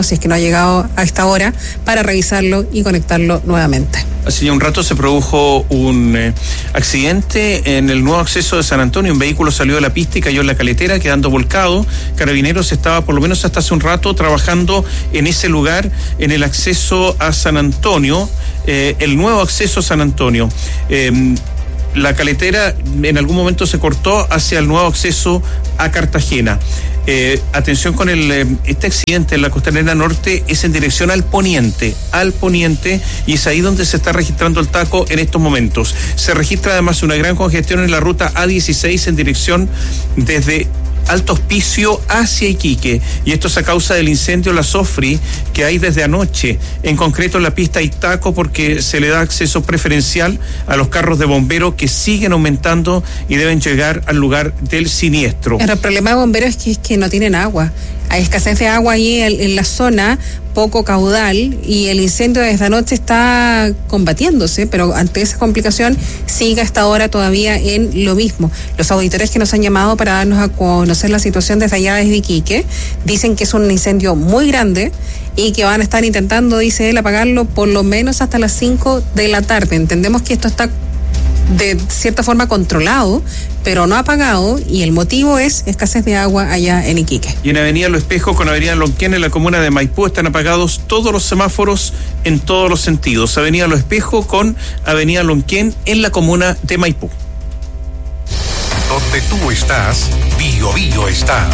S2: llegado a esta hora para revisarlo y conectarlo nuevamente.
S1: Hace ya un rato se produjo un eh, accidente en el nuevo acceso de San Antonio. Un vehículo salió de la pista y cayó en la caletera, quedando volcado. Carabineros estaba, por lo menos hasta hace un rato, trabajando en ese lugar, en el acceso a San Antonio, eh, el nuevo acceso a San Antonio. Eh, La caletera en algún momento se cortó hacia el nuevo acceso a Cartagena. Eh, atención con el eh, este accidente en la Costanera Norte es en dirección al poniente, al poniente, y es ahí donde se está registrando el taco en estos momentos. Se registra además una gran congestión en la ruta A dieciséis en dirección desde Alto Hospicio hacia Iquique, y esto es a causa del incendio La Sofri que hay desde anoche. En concreto en la pista Itaco, porque se le da acceso preferencial a los carros de bomberos que siguen aumentando y deben llegar al lugar del siniestro.
S2: El problema de bomberos es que, es que no tienen agua. Hay escasez de agua ahí en, en la zona, poco caudal, y el incendio desde anoche está combatiéndose, pero ante esa complicación sigue hasta ahora todavía en lo mismo. Los auditores que nos han llamado para darnos a conocer la situación desde allá desde Iquique dicen que es un incendio muy grande y que van a estar intentando, dice él, apagarlo por lo menos hasta las cinco de la tarde. Entendemos que esto está de cierta forma controlado, pero no apagado, y el motivo es escasez de agua allá en Iquique.
S1: Y en Avenida Lo Espejo con Avenida Lonquén en la comuna de Maipú están apagados todos los semáforos en todos los sentidos. Avenida Lo Espejo con Avenida Lonquén en la comuna de Maipú.
S8: Donde tú estás, Bio Bio está.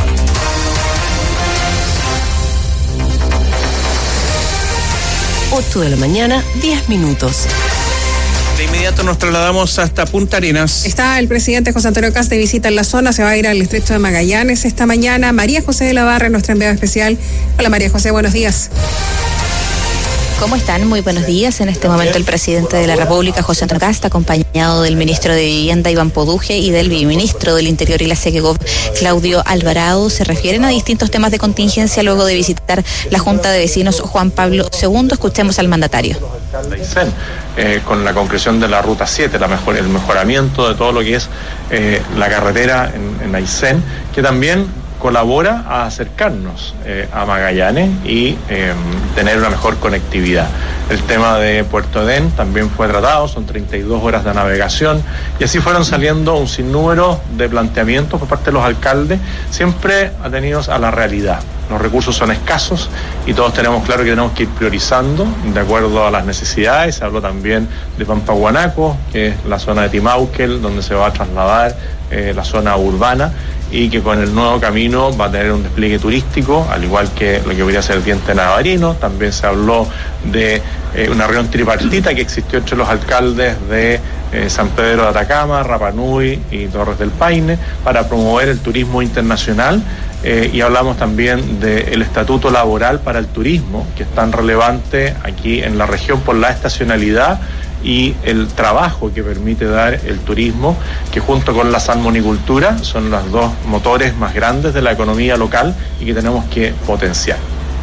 S17: ocho de la mañana, diez minutos.
S1: De inmediato nos trasladamos hasta Punta Arenas.
S2: Está el presidente José Antonio Kast de visita en la zona, se va a ir al estrecho de Magallanes esta mañana. María José de la Barra, nuestra enviada especial. Hola María José, buenos días.
S20: ¿Cómo están? Muy buenos días. En este momento el presidente de la República, José Antonio Kast, acompañado del ministro de Vivienda, Iván Poduje, y del viceministro del Interior y la SEGEGOV, Claudio Alvarado, se refieren a distintos temas de contingencia luego de visitar la Junta de Vecinos Juan Pablo segundo. Escuchemos al mandatario.
S21: Eh, con la concreción de la Ruta siete, la mejor, el mejoramiento de todo lo que es eh, la carretera en, en Aysén, que también colabora a acercarnos eh, a Magallanes y eh, tener una mejor conectividad. El tema de Puerto Edén también fue tratado, son treinta y dos horas de navegación, y así fueron saliendo un sinnúmero de planteamientos por parte de los alcaldes, siempre atenidos a la realidad. Los recursos son escasos y todos tenemos claro que tenemos que ir priorizando de acuerdo a las necesidades. Se habló también de Pampahuanaco, que es la zona de Timauquel, donde se va a trasladar eh, la zona urbana, y que con el nuevo camino va a tener un despliegue turístico, al igual que lo que podría ser el Diente Navarino. También se habló de eh, una reunión tripartita que existió entre los alcaldes de eh, San Pedro de Atacama, Rapa Nui y Torres del Paine para promover el turismo internacional. Eh, y hablamos también del estatuto laboral para el turismo, que es tan relevante aquí en la región por la estacionalidad y el trabajo que permite dar el turismo, que junto con la salmonicultura son los dos motores más grandes de la economía local y que tenemos que potenciar.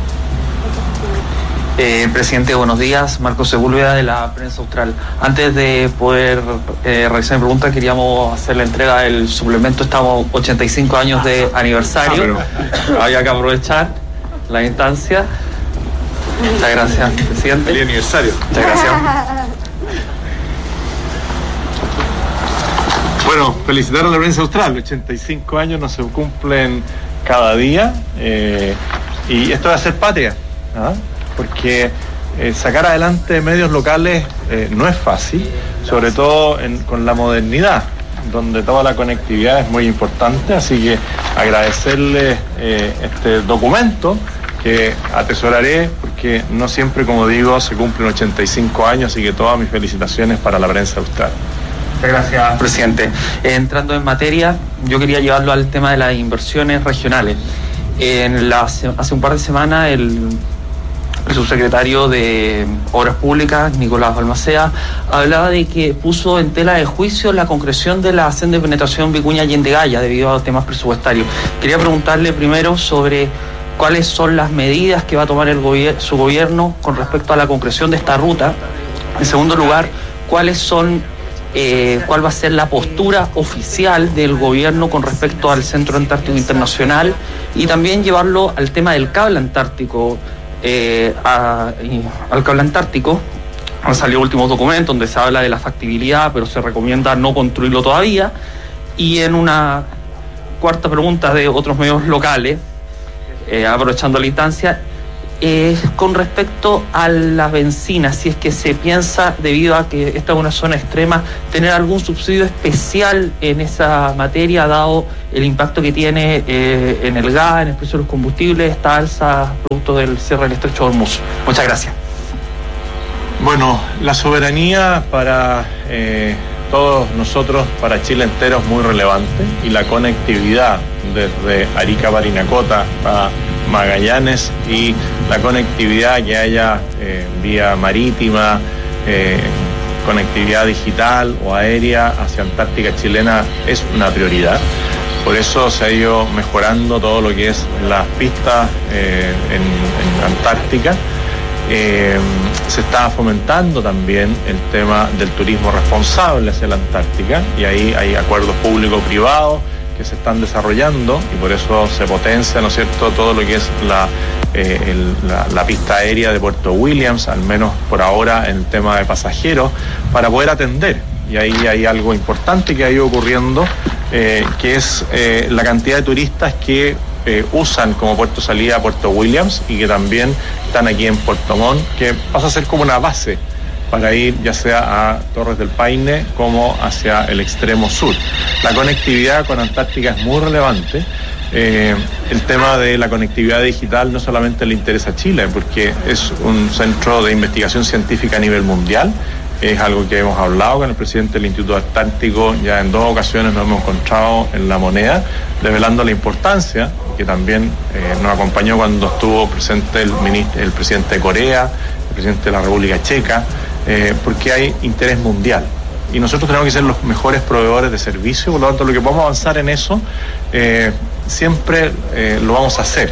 S22: Eh, presidente, buenos días. Marcos Sepúlveda de la Prensa Austral. Antes de poder eh, realizar mi pregunta, queríamos hacer la entrega del suplemento. Estamos ochenta y cinco años de aniversario. Había que aprovechar la instancia. Muchas gracias, presidente.
S21: Feliz aniversario.
S22: Muchas gracias.
S21: Bueno, felicitar a la Prensa Austral. ochenta y cinco años no se cumplen cada día, eh, y esto va a ser patria, ¿ah? Porque eh, sacar adelante medios locales eh, no es fácil, sobre todo en, con la modernidad, donde toda la conectividad es muy importante. Así que agradecerles eh, este documento que atesoraré, porque no siempre, como digo, se cumplen ochenta y cinco años, así que todas mis felicitaciones para la Prensa Austral.
S22: Muchas gracias, presidente. Eh, entrando en materia, yo quería llevarlo al tema de las inversiones regionales. En la, hace un par de semanas el, el subsecretario de Obras Públicas, Nicolás Balmaceda, hablaba de que puso en tela de juicio la concreción de la senda de penetración Vicuña Allende Gaya debido a temas presupuestarios. Quería preguntarle primero sobre cuáles son las medidas que va a tomar el gobier- su gobierno con respecto a la concreción de esta ruta. En segundo lugar, cuáles son Eh, cuál va a ser la postura oficial del gobierno con respecto al Centro Antártico Internacional, y también llevarlo al tema del cable antártico. eh, a, y, al cable antártico. Han salido últimos documentos donde se habla de la factibilidad, pero se recomienda no construirlo todavía. Y en una cuarta pregunta de otros medios locales, eh, aprovechando la instancia, eh, con respecto a la benzina, si es que se piensa, debido a que esta es una zona extrema, tener algún subsidio especial en esa materia, dado el impacto que tiene eh, en el gas, en el precio de los combustibles, esta alza producto del cierre del estrecho de Hormuz. Muchas gracias.
S21: Bueno, la soberanía para eh, todos nosotros, para Chile entero, es muy relevante, y la conectividad desde Arica, Parinacota a Magallanes, y la conectividad que haya eh, vía marítima, eh, conectividad digital o aérea hacia Antártica chilena es una prioridad. Por eso se ha ido mejorando todo lo que es las pistas eh, en, en Antártica. Eh, se está fomentando también el tema del turismo responsable hacia la Antártica, y ahí hay acuerdos público-privados que se están desarrollando, y por eso se potencia, ¿no es cierto?, todo lo que es la, eh, el, la, la pista aérea de Puerto Williams, al menos por ahora en el tema de pasajeros, para poder atender. Y ahí hay algo importante que ha ido ocurriendo, eh, que es eh, la cantidad de turistas que Eh, usan como puerto salida a Puerto Williams, y que también están aquí en Puerto Montt, que pasa a ser como una base para ir ya sea a Torres del Paine como hacia el extremo sur. La conectividad con Antártica es muy relevante. Eh, el tema de la conectividad digital no solamente le interesa a Chile, porque es un centro de investigación científica a nivel mundial. Es algo que hemos hablado con el presidente del Instituto Antártico, ya en dos ocasiones nos hemos encontrado en La Moneda, revelando la importancia, que también eh, nos acompañó cuando estuvo presente el, ministro, el presidente de Corea, el presidente de la República Checa, eh, porque hay interés mundial. Y nosotros tenemos que ser los mejores proveedores de servicios, por lo tanto, lo que podamos avanzar en eso, eh, siempre eh, lo vamos a hacer.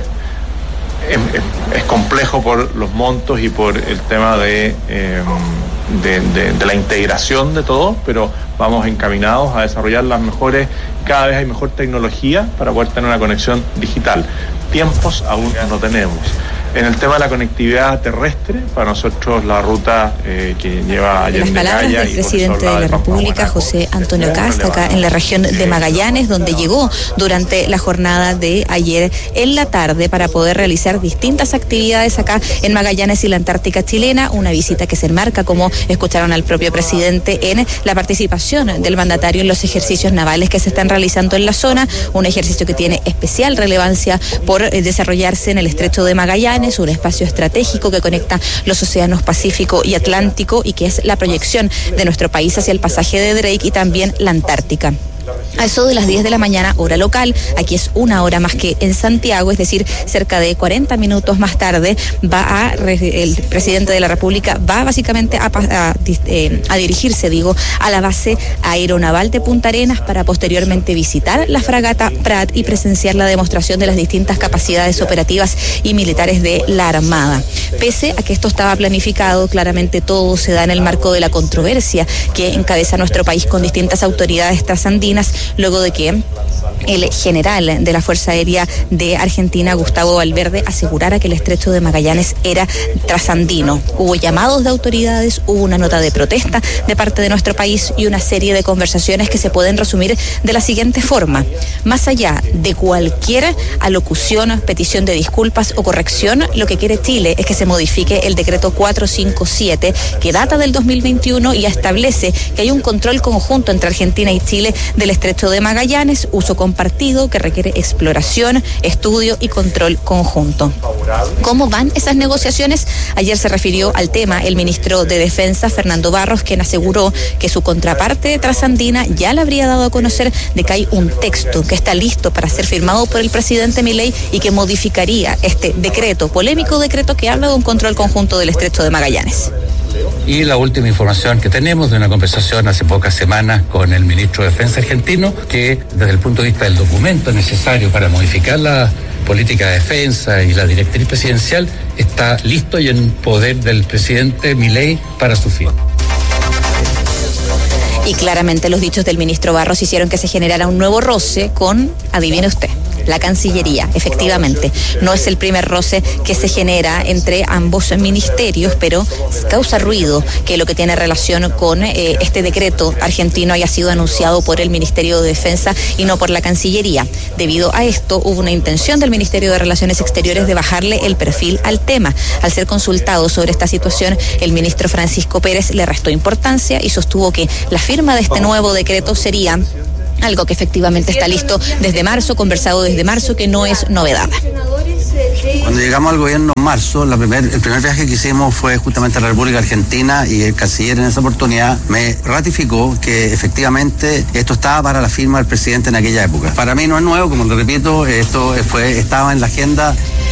S21: Es, es, es complejo por los montos y por el tema de... Eh, De, de, de la integración de todo, pero vamos encaminados a desarrollar las mejores, cada vez hay mejor tecnología para poder tener una conexión digital. Tiempos aún no tenemos. En el tema de la conectividad terrestre, para nosotros la ruta eh, que lleva a Allende
S20: Las palabras
S21: Calla,
S20: del presidente de la República, José Antonio Kast, acá en la región de Magallanes, donde llegó durante la jornada de ayer en la tarde para poder realizar distintas actividades acá en Magallanes y la Antártica chilena, una visita que se enmarca, como escucharon al propio presidente, en la participación del mandatario en los ejercicios navales que se están realizando en la zona, un ejercicio que tiene especial relevancia por eh, desarrollarse en el estrecho de Magallanes, un espacio estratégico que conecta los océanos Pacífico y Atlántico, y que es la proyección de nuestro país hacia el pasaje de Drake y también la Antártica. A eso de las diez de la mañana, hora local, aquí es una hora más que en Santiago, es decir, cerca de cuarenta minutos más tarde, va a el presidente de la República va básicamente a, a, eh, a dirigirse, digo, a la base aeronaval de Punta Arenas para posteriormente visitar la fragata Prat y presenciar la demostración de las distintas capacidades operativas y militares de la Armada. Pese a que esto estaba planificado, claramente todo se da en el marco de la controversia que encabeza nuestro país con distintas autoridades trasandinas, luego de que el general de la Fuerza Aérea de Argentina, Gustavo Valverde, asegurara que el estrecho de Magallanes era trasandino. Hubo llamados de autoridades, hubo una nota de protesta de parte de nuestro país y una serie de conversaciones que se pueden resumir de la siguiente forma. Más allá de cualquier alocución, petición de disculpas o corrección, lo que quiere Chile es que se modifique el decreto cuatrocientos cincuenta y siete, que data del dos mil veintiuno y establece que hay un control conjunto entre Argentina y Chile del estrecho de Magallanes, uso compartido que requiere exploración, estudio y control conjunto. ¿Cómo van esas negociaciones? Ayer se refirió al tema el ministro de Defensa, Fernando Barros, quien aseguró que su contraparte trasandina ya le habría dado a conocer de que hay un texto que está listo para ser firmado por el presidente Milei y que modificaría este decreto, polémico decreto que habla de un control conjunto del estrecho de Magallanes.
S4: Y la última información que tenemos de una conversación hace pocas semanas con el ministro de Defensa argentino, que desde el punto de vista del documento necesario para modificar la política de defensa y la directriz presidencial está listo y en poder del presidente Milei para su fin.
S20: Y claramente los dichos del ministro Barros hicieron que se generara un nuevo roce con, adivine usted. la Cancillería. Efectivamente, no es el primer roce que se genera entre ambos ministerios, pero causa ruido que lo que tiene relación con eh, este decreto argentino haya sido anunciado por el Ministerio de Defensa y no por la Cancillería. Debido a esto, hubo una intención del Ministerio de Relaciones Exteriores de bajarle el perfil al tema. Al ser consultado sobre esta situación, el ministro Francisco Pérez le restó importancia y sostuvo que la firma de este nuevo decreto sería algo que efectivamente está listo desde marzo, conversado desde marzo, que no es novedad.
S5: Cuando llegamos al gobierno en marzo, la primer, el primer viaje que hicimos fue justamente a la República Argentina y el canciller en esa oportunidad me ratificó que efectivamente esto estaba para la firma del presidente en aquella época. Para mí no es nuevo, como te repito, esto fue, estaba en la agenda.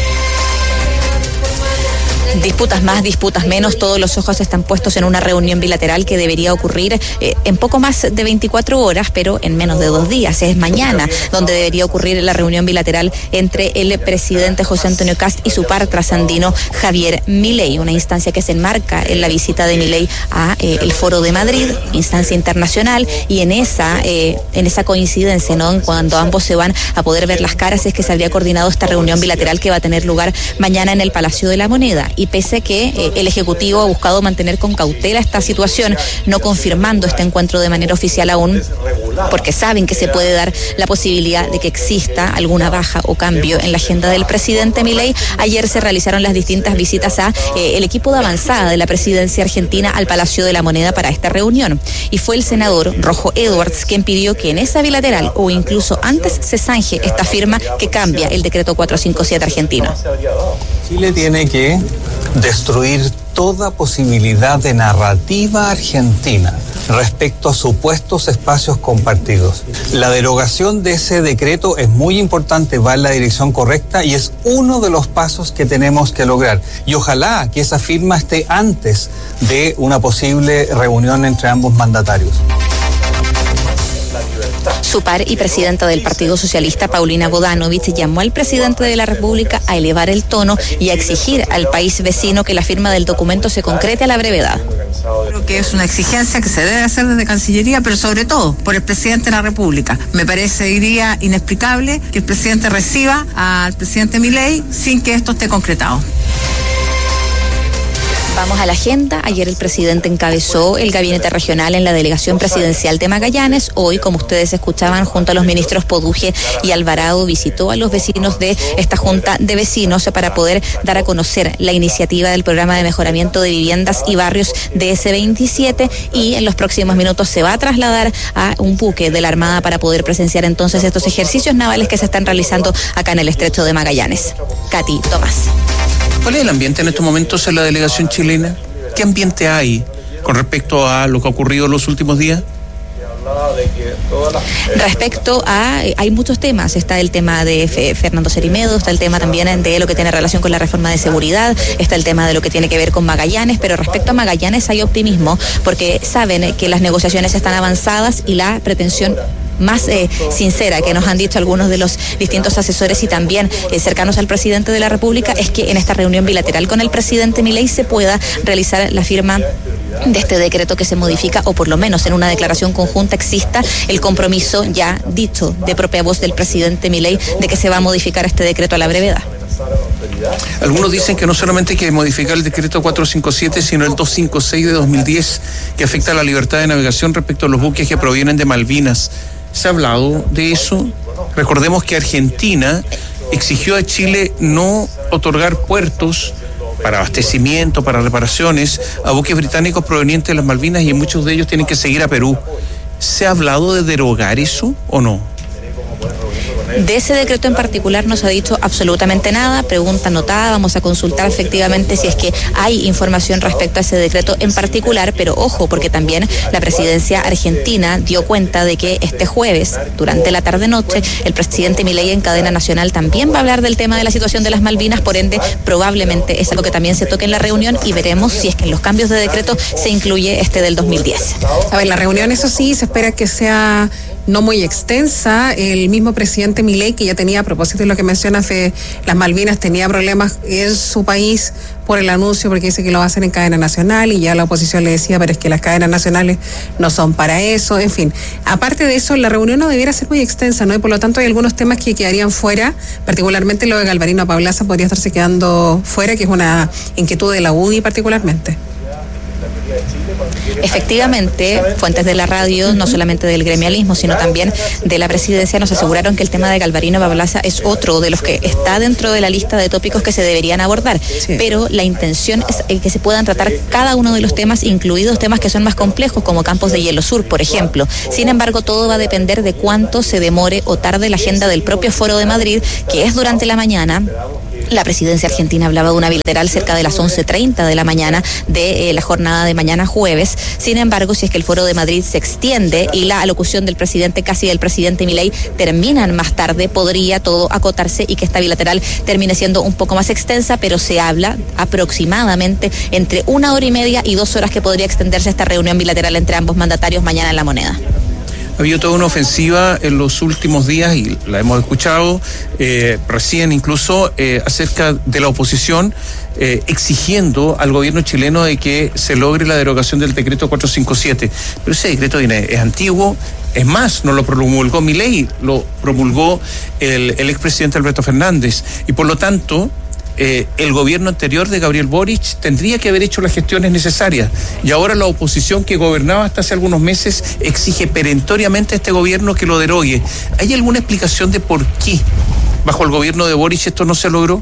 S20: Disputas más, disputas menos, todos los ojos están puestos en una reunión bilateral que debería ocurrir eh, en poco más de veinticuatro horas, pero en menos de dos días. Es mañana donde debería ocurrir la reunión bilateral entre el presidente José Antonio Kast y su par trasandino Javier Milei, una instancia que se enmarca en la visita de Milei a eh, el Foro de Madrid, instancia internacional, y en esa eh, en esa coincidencia, ¿no?, en cuando ambos se van a poder ver las caras, es que se habría coordinado esta reunión bilateral que va a tener lugar mañana en el Palacio de la Moneda. Y pese a que eh, el Ejecutivo ha buscado mantener con cautela esta situación, no confirmando este encuentro de manera oficial aún, porque saben que se puede dar la posibilidad de que exista alguna baja o cambio en la agenda del presidente Milei. Ayer se realizaron las distintas visitas a eh, el equipo de avanzada de la presidencia argentina al Palacio de la Moneda para esta reunión, y fue el senador Rojo Edwards quien pidió que en esa bilateral o incluso antes se zanje esta firma que cambia el decreto cuatrocientos cincuenta y siete argentino.
S6: Chile tiene que destruir toda posibilidad de narrativa argentina respecto a supuestos espacios compartidos. La derogación de ese decreto es muy importante, va en la dirección correcta y es uno de los pasos que tenemos que lograr. Y ojalá que esa firma esté antes de una posible reunión entre ambos mandatarios.
S20: Su par y presidenta del Partido Socialista, Paulina Bodanovich, llamó al presidente de la República a elevar el tono y a exigir al país vecino que la firma del documento se concrete a la brevedad.
S23: Creo que es una exigencia que se debe hacer desde Cancillería, pero sobre todo por el presidente de la República. Me parecería inexplicable que el presidente reciba al presidente Milei sin que esto esté concretado.
S20: Vamos a la agenda. Ayer el presidente encabezó el gabinete regional en la delegación presidencial de Magallanes. Hoy, como ustedes escuchaban, junto a los ministros Poduje y Alvarado, visitó a los vecinos de esta junta de vecinos para poder dar a conocer la iniciativa del programa de mejoramiento de viviendas y barrios de ese veintisiete, y en los próximos minutos se va a trasladar a un buque de la Armada para poder presenciar entonces estos ejercicios navales que se están realizando acá en el estrecho de Magallanes. Katy Tomás.
S1: ¿Cuál es el ambiente en estos momentos en la delegación chilena? ¿Qué ambiente hay con respecto a lo que ha ocurrido en los últimos días?
S20: Respecto a, hay muchos temas, está el tema de Fe, Fernando Cerimedo, está el tema también de lo que tiene relación con la reforma de seguridad, está el tema de lo que tiene que ver con Magallanes, pero respecto a Magallanes hay optimismo porque saben que las negociaciones están avanzadas y la pretensión más eh, sincera que nos han dicho algunos de los distintos asesores y también eh, cercanos al presidente de la República es que en esta reunión bilateral con el presidente Milei se pueda realizar la firma de este decreto que se modifica, o por lo menos en una declaración conjunta exista el compromiso ya dicho de propia voz del presidente Milei de que se va a modificar este decreto a la brevedad.
S1: Algunos dicen que no solamente hay que modificar el decreto cuatrocientos cincuenta y siete, sino el doscientos cincuenta y seis de dos mil diez, que afecta a la libertad de navegación respecto a los buques que provienen de Malvinas. ¿Se ha hablado de eso? Recordemos que Argentina exigió a Chile no otorgar puertos para abastecimiento, para reparaciones a buques británicos provenientes de las Malvinas, y muchos de ellos tienen que seguir a Perú. ¿Se ha hablado de derogar eso o no?
S20: De ese decreto en particular no se ha dicho absolutamente nada, pregunta anotada, vamos a consultar efectivamente si es que hay información respecto a ese decreto en particular, pero ojo, porque también la presidencia argentina dio cuenta de que este jueves, durante la tarde-noche, el presidente Milei en cadena nacional también va a hablar del tema de la situación de las Malvinas, por ende, probablemente es algo que también se toque en la reunión y veremos si es que en los cambios de decreto se incluye este del dos mil diez.
S2: A ver, la reunión, eso sí, se espera que sea no muy extensa. El mismo presidente Milei, que ya tenía, a propósito de lo que mencionas de las Malvinas, tenía problemas en su país por el anuncio, porque dice que lo va a hacer en cadena nacional, y ya la oposición le decía, pero es que las cadenas nacionales no son para eso, en fin. Aparte de eso, la reunión no debiera ser muy extensa, ¿no? Y por lo tanto hay algunos temas que quedarían fuera, particularmente lo de Galvarino Pablaza podría estarse quedando fuera, que es una inquietud de la U D I particularmente.
S20: Efectivamente, fuentes de la radio, no solamente del gremialismo, sino también de la presidencia, nos aseguraron que el tema de Galvarino Pablaza es otro de los que está dentro de la lista de tópicos que se deberían abordar. Sí. Pero la intención es que se puedan tratar cada uno de los temas, incluidos temas que son más complejos, como Campos de Hielo Sur, por ejemplo. Sin embargo, todo va a depender de cuánto se demore o tarde la agenda del propio Foro de Madrid, que es durante la mañana. La presidencia argentina hablaba de una bilateral cerca de las once treinta de la mañana de eh, la jornada de mañana jueves. Sin embargo, si es que el Foro de Madrid se extiende y la alocución del presidente casi del presidente Milei terminan más tarde, podría todo acotarse y que esta bilateral termine siendo un poco más extensa, pero se habla aproximadamente entre una hora y media y dos horas que podría extenderse esta reunión bilateral entre ambos mandatarios mañana en La Moneda.
S1: Ha habido toda una ofensiva en los últimos días, y la hemos escuchado eh, recién incluso, eh, acerca de la oposición eh, exigiendo al gobierno chileno de que se logre la derogación del decreto cuatrocientos cincuenta y siete. Pero ese decreto viene, es antiguo, es más, no lo promulgó Milei, lo promulgó el, el expresidente Alberto Fernández, y por lo tanto Eh, el gobierno anterior de Gabriel Boric tendría que haber hecho las gestiones necesarias, y ahora la oposición que gobernaba hasta hace algunos meses exige perentoriamente a este gobierno que lo derogue. ¿Hay alguna explicación de por qué bajo el gobierno de Boric esto no se logró?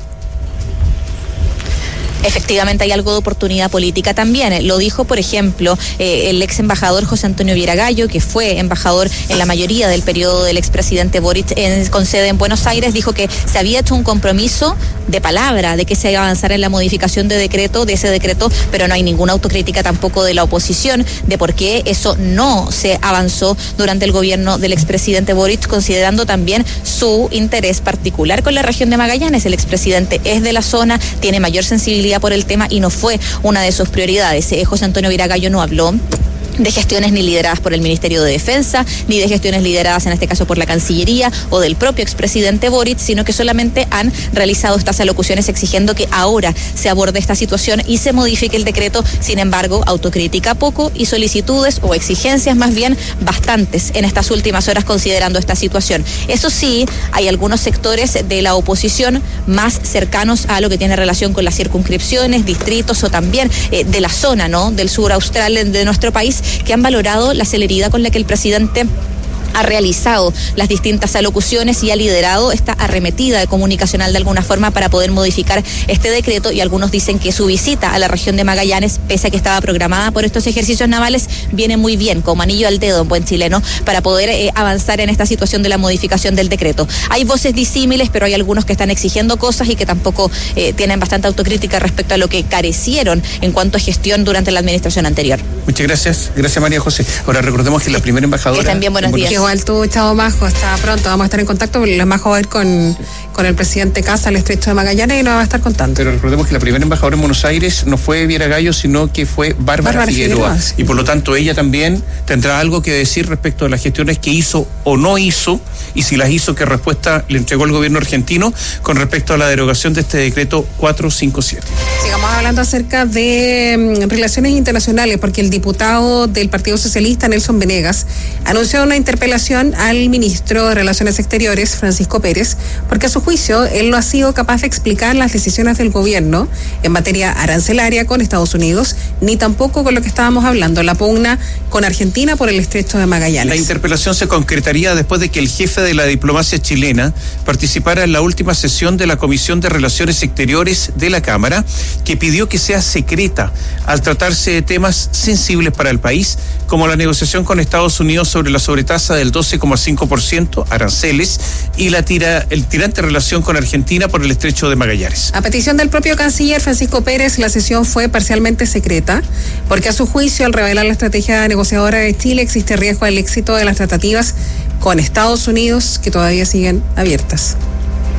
S20: Efectivamente hay algo de oportunidad política también. Lo dijo, por ejemplo, eh, el ex embajador José Antonio Vieragallo, que fue embajador en la mayoría del periodo del expresidente Boric en, con sede en Buenos Aires. Dijo que se había hecho un compromiso de palabra de que se iba a avanzar en la modificación de decreto, de ese decreto, pero no hay ninguna autocrítica tampoco de la oposición de por qué eso no se avanzó durante el gobierno del expresidente Boric, considerando también su interés particular con la región de Magallanes. El expresidente es de la zona, tiene mayor sensibilidad por el tema y no fue una de sus prioridades. Eh, José Antonio Vieragallo no habló de gestiones ni lideradas por el Ministerio de Defensa, ni de gestiones lideradas en este caso por la Cancillería o del propio expresidente Boric, sino que solamente han realizado estas alocuciones exigiendo que ahora se aborde esta situación y se modifique el decreto. Sin embargo, autocrítica poco y solicitudes o exigencias más bien bastantes en estas últimas horas considerando esta situación. Eso sí, hay algunos sectores de la oposición más cercanos a lo que tiene relación con las circunscripciones, distritos o también eh, de la zona, ¿no?, del sur austral de nuestro país, que han valorado la celeridad con la que el presidente ha realizado las distintas alocuciones y ha liderado esta arremetida comunicacional de alguna forma para poder modificar este decreto, y algunos dicen que su visita a la región de Magallanes, pese a que estaba programada por estos ejercicios navales, viene muy bien, como anillo al dedo en buen chileno, para poder eh, avanzar en esta situación de la modificación del decreto. Hay voces disímiles, pero hay algunos que están exigiendo cosas y que tampoco eh, tienen bastante autocrítica respecto a lo que carecieron en cuanto a gestión durante la administración anterior.
S1: Muchas gracias, gracias María José. Ahora recordemos que la primera embajadora...
S20: Que también buenos días.
S2: Igual tú, Chavo Majo, está pronto, vamos a estar en contacto, porque la Majo va a ir con, con el presidente Casa al Estrecho de Magallanes y nos va a estar contando.
S1: Pero recordemos que la primera embajadora en Buenos Aires no fue Vieragallo, sino que fue Bárbara, Bárbara Figueroa, Figueroa sí. Y por lo tanto ella también tendrá algo que decir respecto a las gestiones que hizo o no hizo, y si las hizo, qué respuesta le entregó el gobierno argentino con respecto a la derogación de este decreto cuatrocientos cincuenta y siete.
S2: Sigamos hablando acerca de um, relaciones internacionales, porque el diputado del Partido Socialista, Nelson Venegas, anunció una interpelación al ministro de Relaciones Exteriores, Francisco Pérez, porque a su juicio él no ha sido capaz de explicar las decisiones del gobierno en materia arancelaria con Estados Unidos, ni tampoco con lo que estábamos hablando, la pugna con Argentina por el Estrecho de Magallanes.
S1: La interpelación se concretaría después de que el jefe de la diplomacia chilena participara en la última sesión de la Comisión de Relaciones Exteriores de la Cámara, que pidió que sea secreta al tratarse de temas sensibles para el país, como la negociación con Estados Unidos sobre la sobretasa del doce coma cinco por ciento, aranceles, y la tira, el tirante relación con Argentina por el Estrecho de Magallanes.
S2: A petición del propio canciller Francisco Pérez, la sesión fue parcialmente secreta, porque a su juicio, al revelar la estrategia negociadora de Chile, existe riesgo al éxito de las tratativas con Estados Unidos, que todavía siguen abiertas.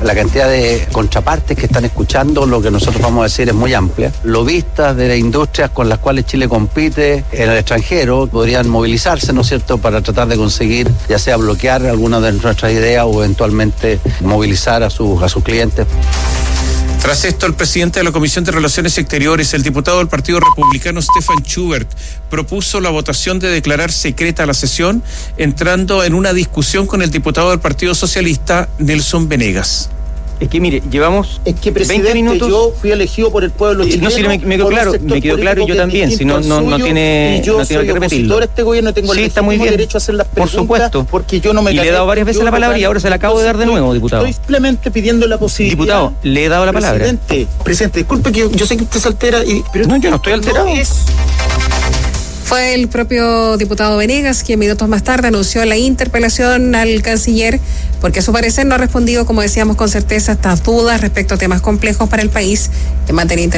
S5: La cantidad de contrapartes que están escuchando lo que nosotros vamos a decir es muy amplia. Lobistas de las industrias con las cuales Chile compite en el extranjero podrían movilizarse, ¿no es cierto?, para tratar de conseguir, ya sea bloquear alguna de nuestras ideas o eventualmente movilizar a sus, a sus clientes.
S1: Tras esto, el presidente de la Comisión de Relaciones Exteriores, el diputado del Partido Republicano Stefan Schubert, propuso la votación de declarar secreta la sesión, entrando en una discusión con el diputado del Partido Socialista, Nelson Venegas.
S3: Es que mire, llevamos
S7: es que presidente,
S3: veinte minutos.
S7: Yo fui elegido por el pueblo chileno.
S3: No, si me, me quedó claro, me quedó claro y yo también, si no, no, no tiene,
S7: y yo
S3: no tiene
S7: soy
S3: que repetirlo.
S7: A este gobierno, tengo
S3: sí,
S7: el
S3: está muy bien.
S7: derecho a hacer las preguntas,
S3: por supuesto,
S7: porque yo no me
S3: y le he dado varias veces la palabra y ahora se la acabo de dar de nuevo, diputado.
S7: Estoy simplemente pidiendo la posibilidad.
S3: Diputado, le he dado la palabra.
S7: Presidente, presidente, disculpe que yo, yo sé que usted se altera, y, pero
S3: no, yo no estoy alterado.
S7: No es...
S2: Fue el propio diputado Venegas quien minutos más tarde anunció la interpelación al canciller porque a su parecer no ha respondido, como decíamos, con certeza a estas dudas respecto a temas complejos para el país en materia internacional.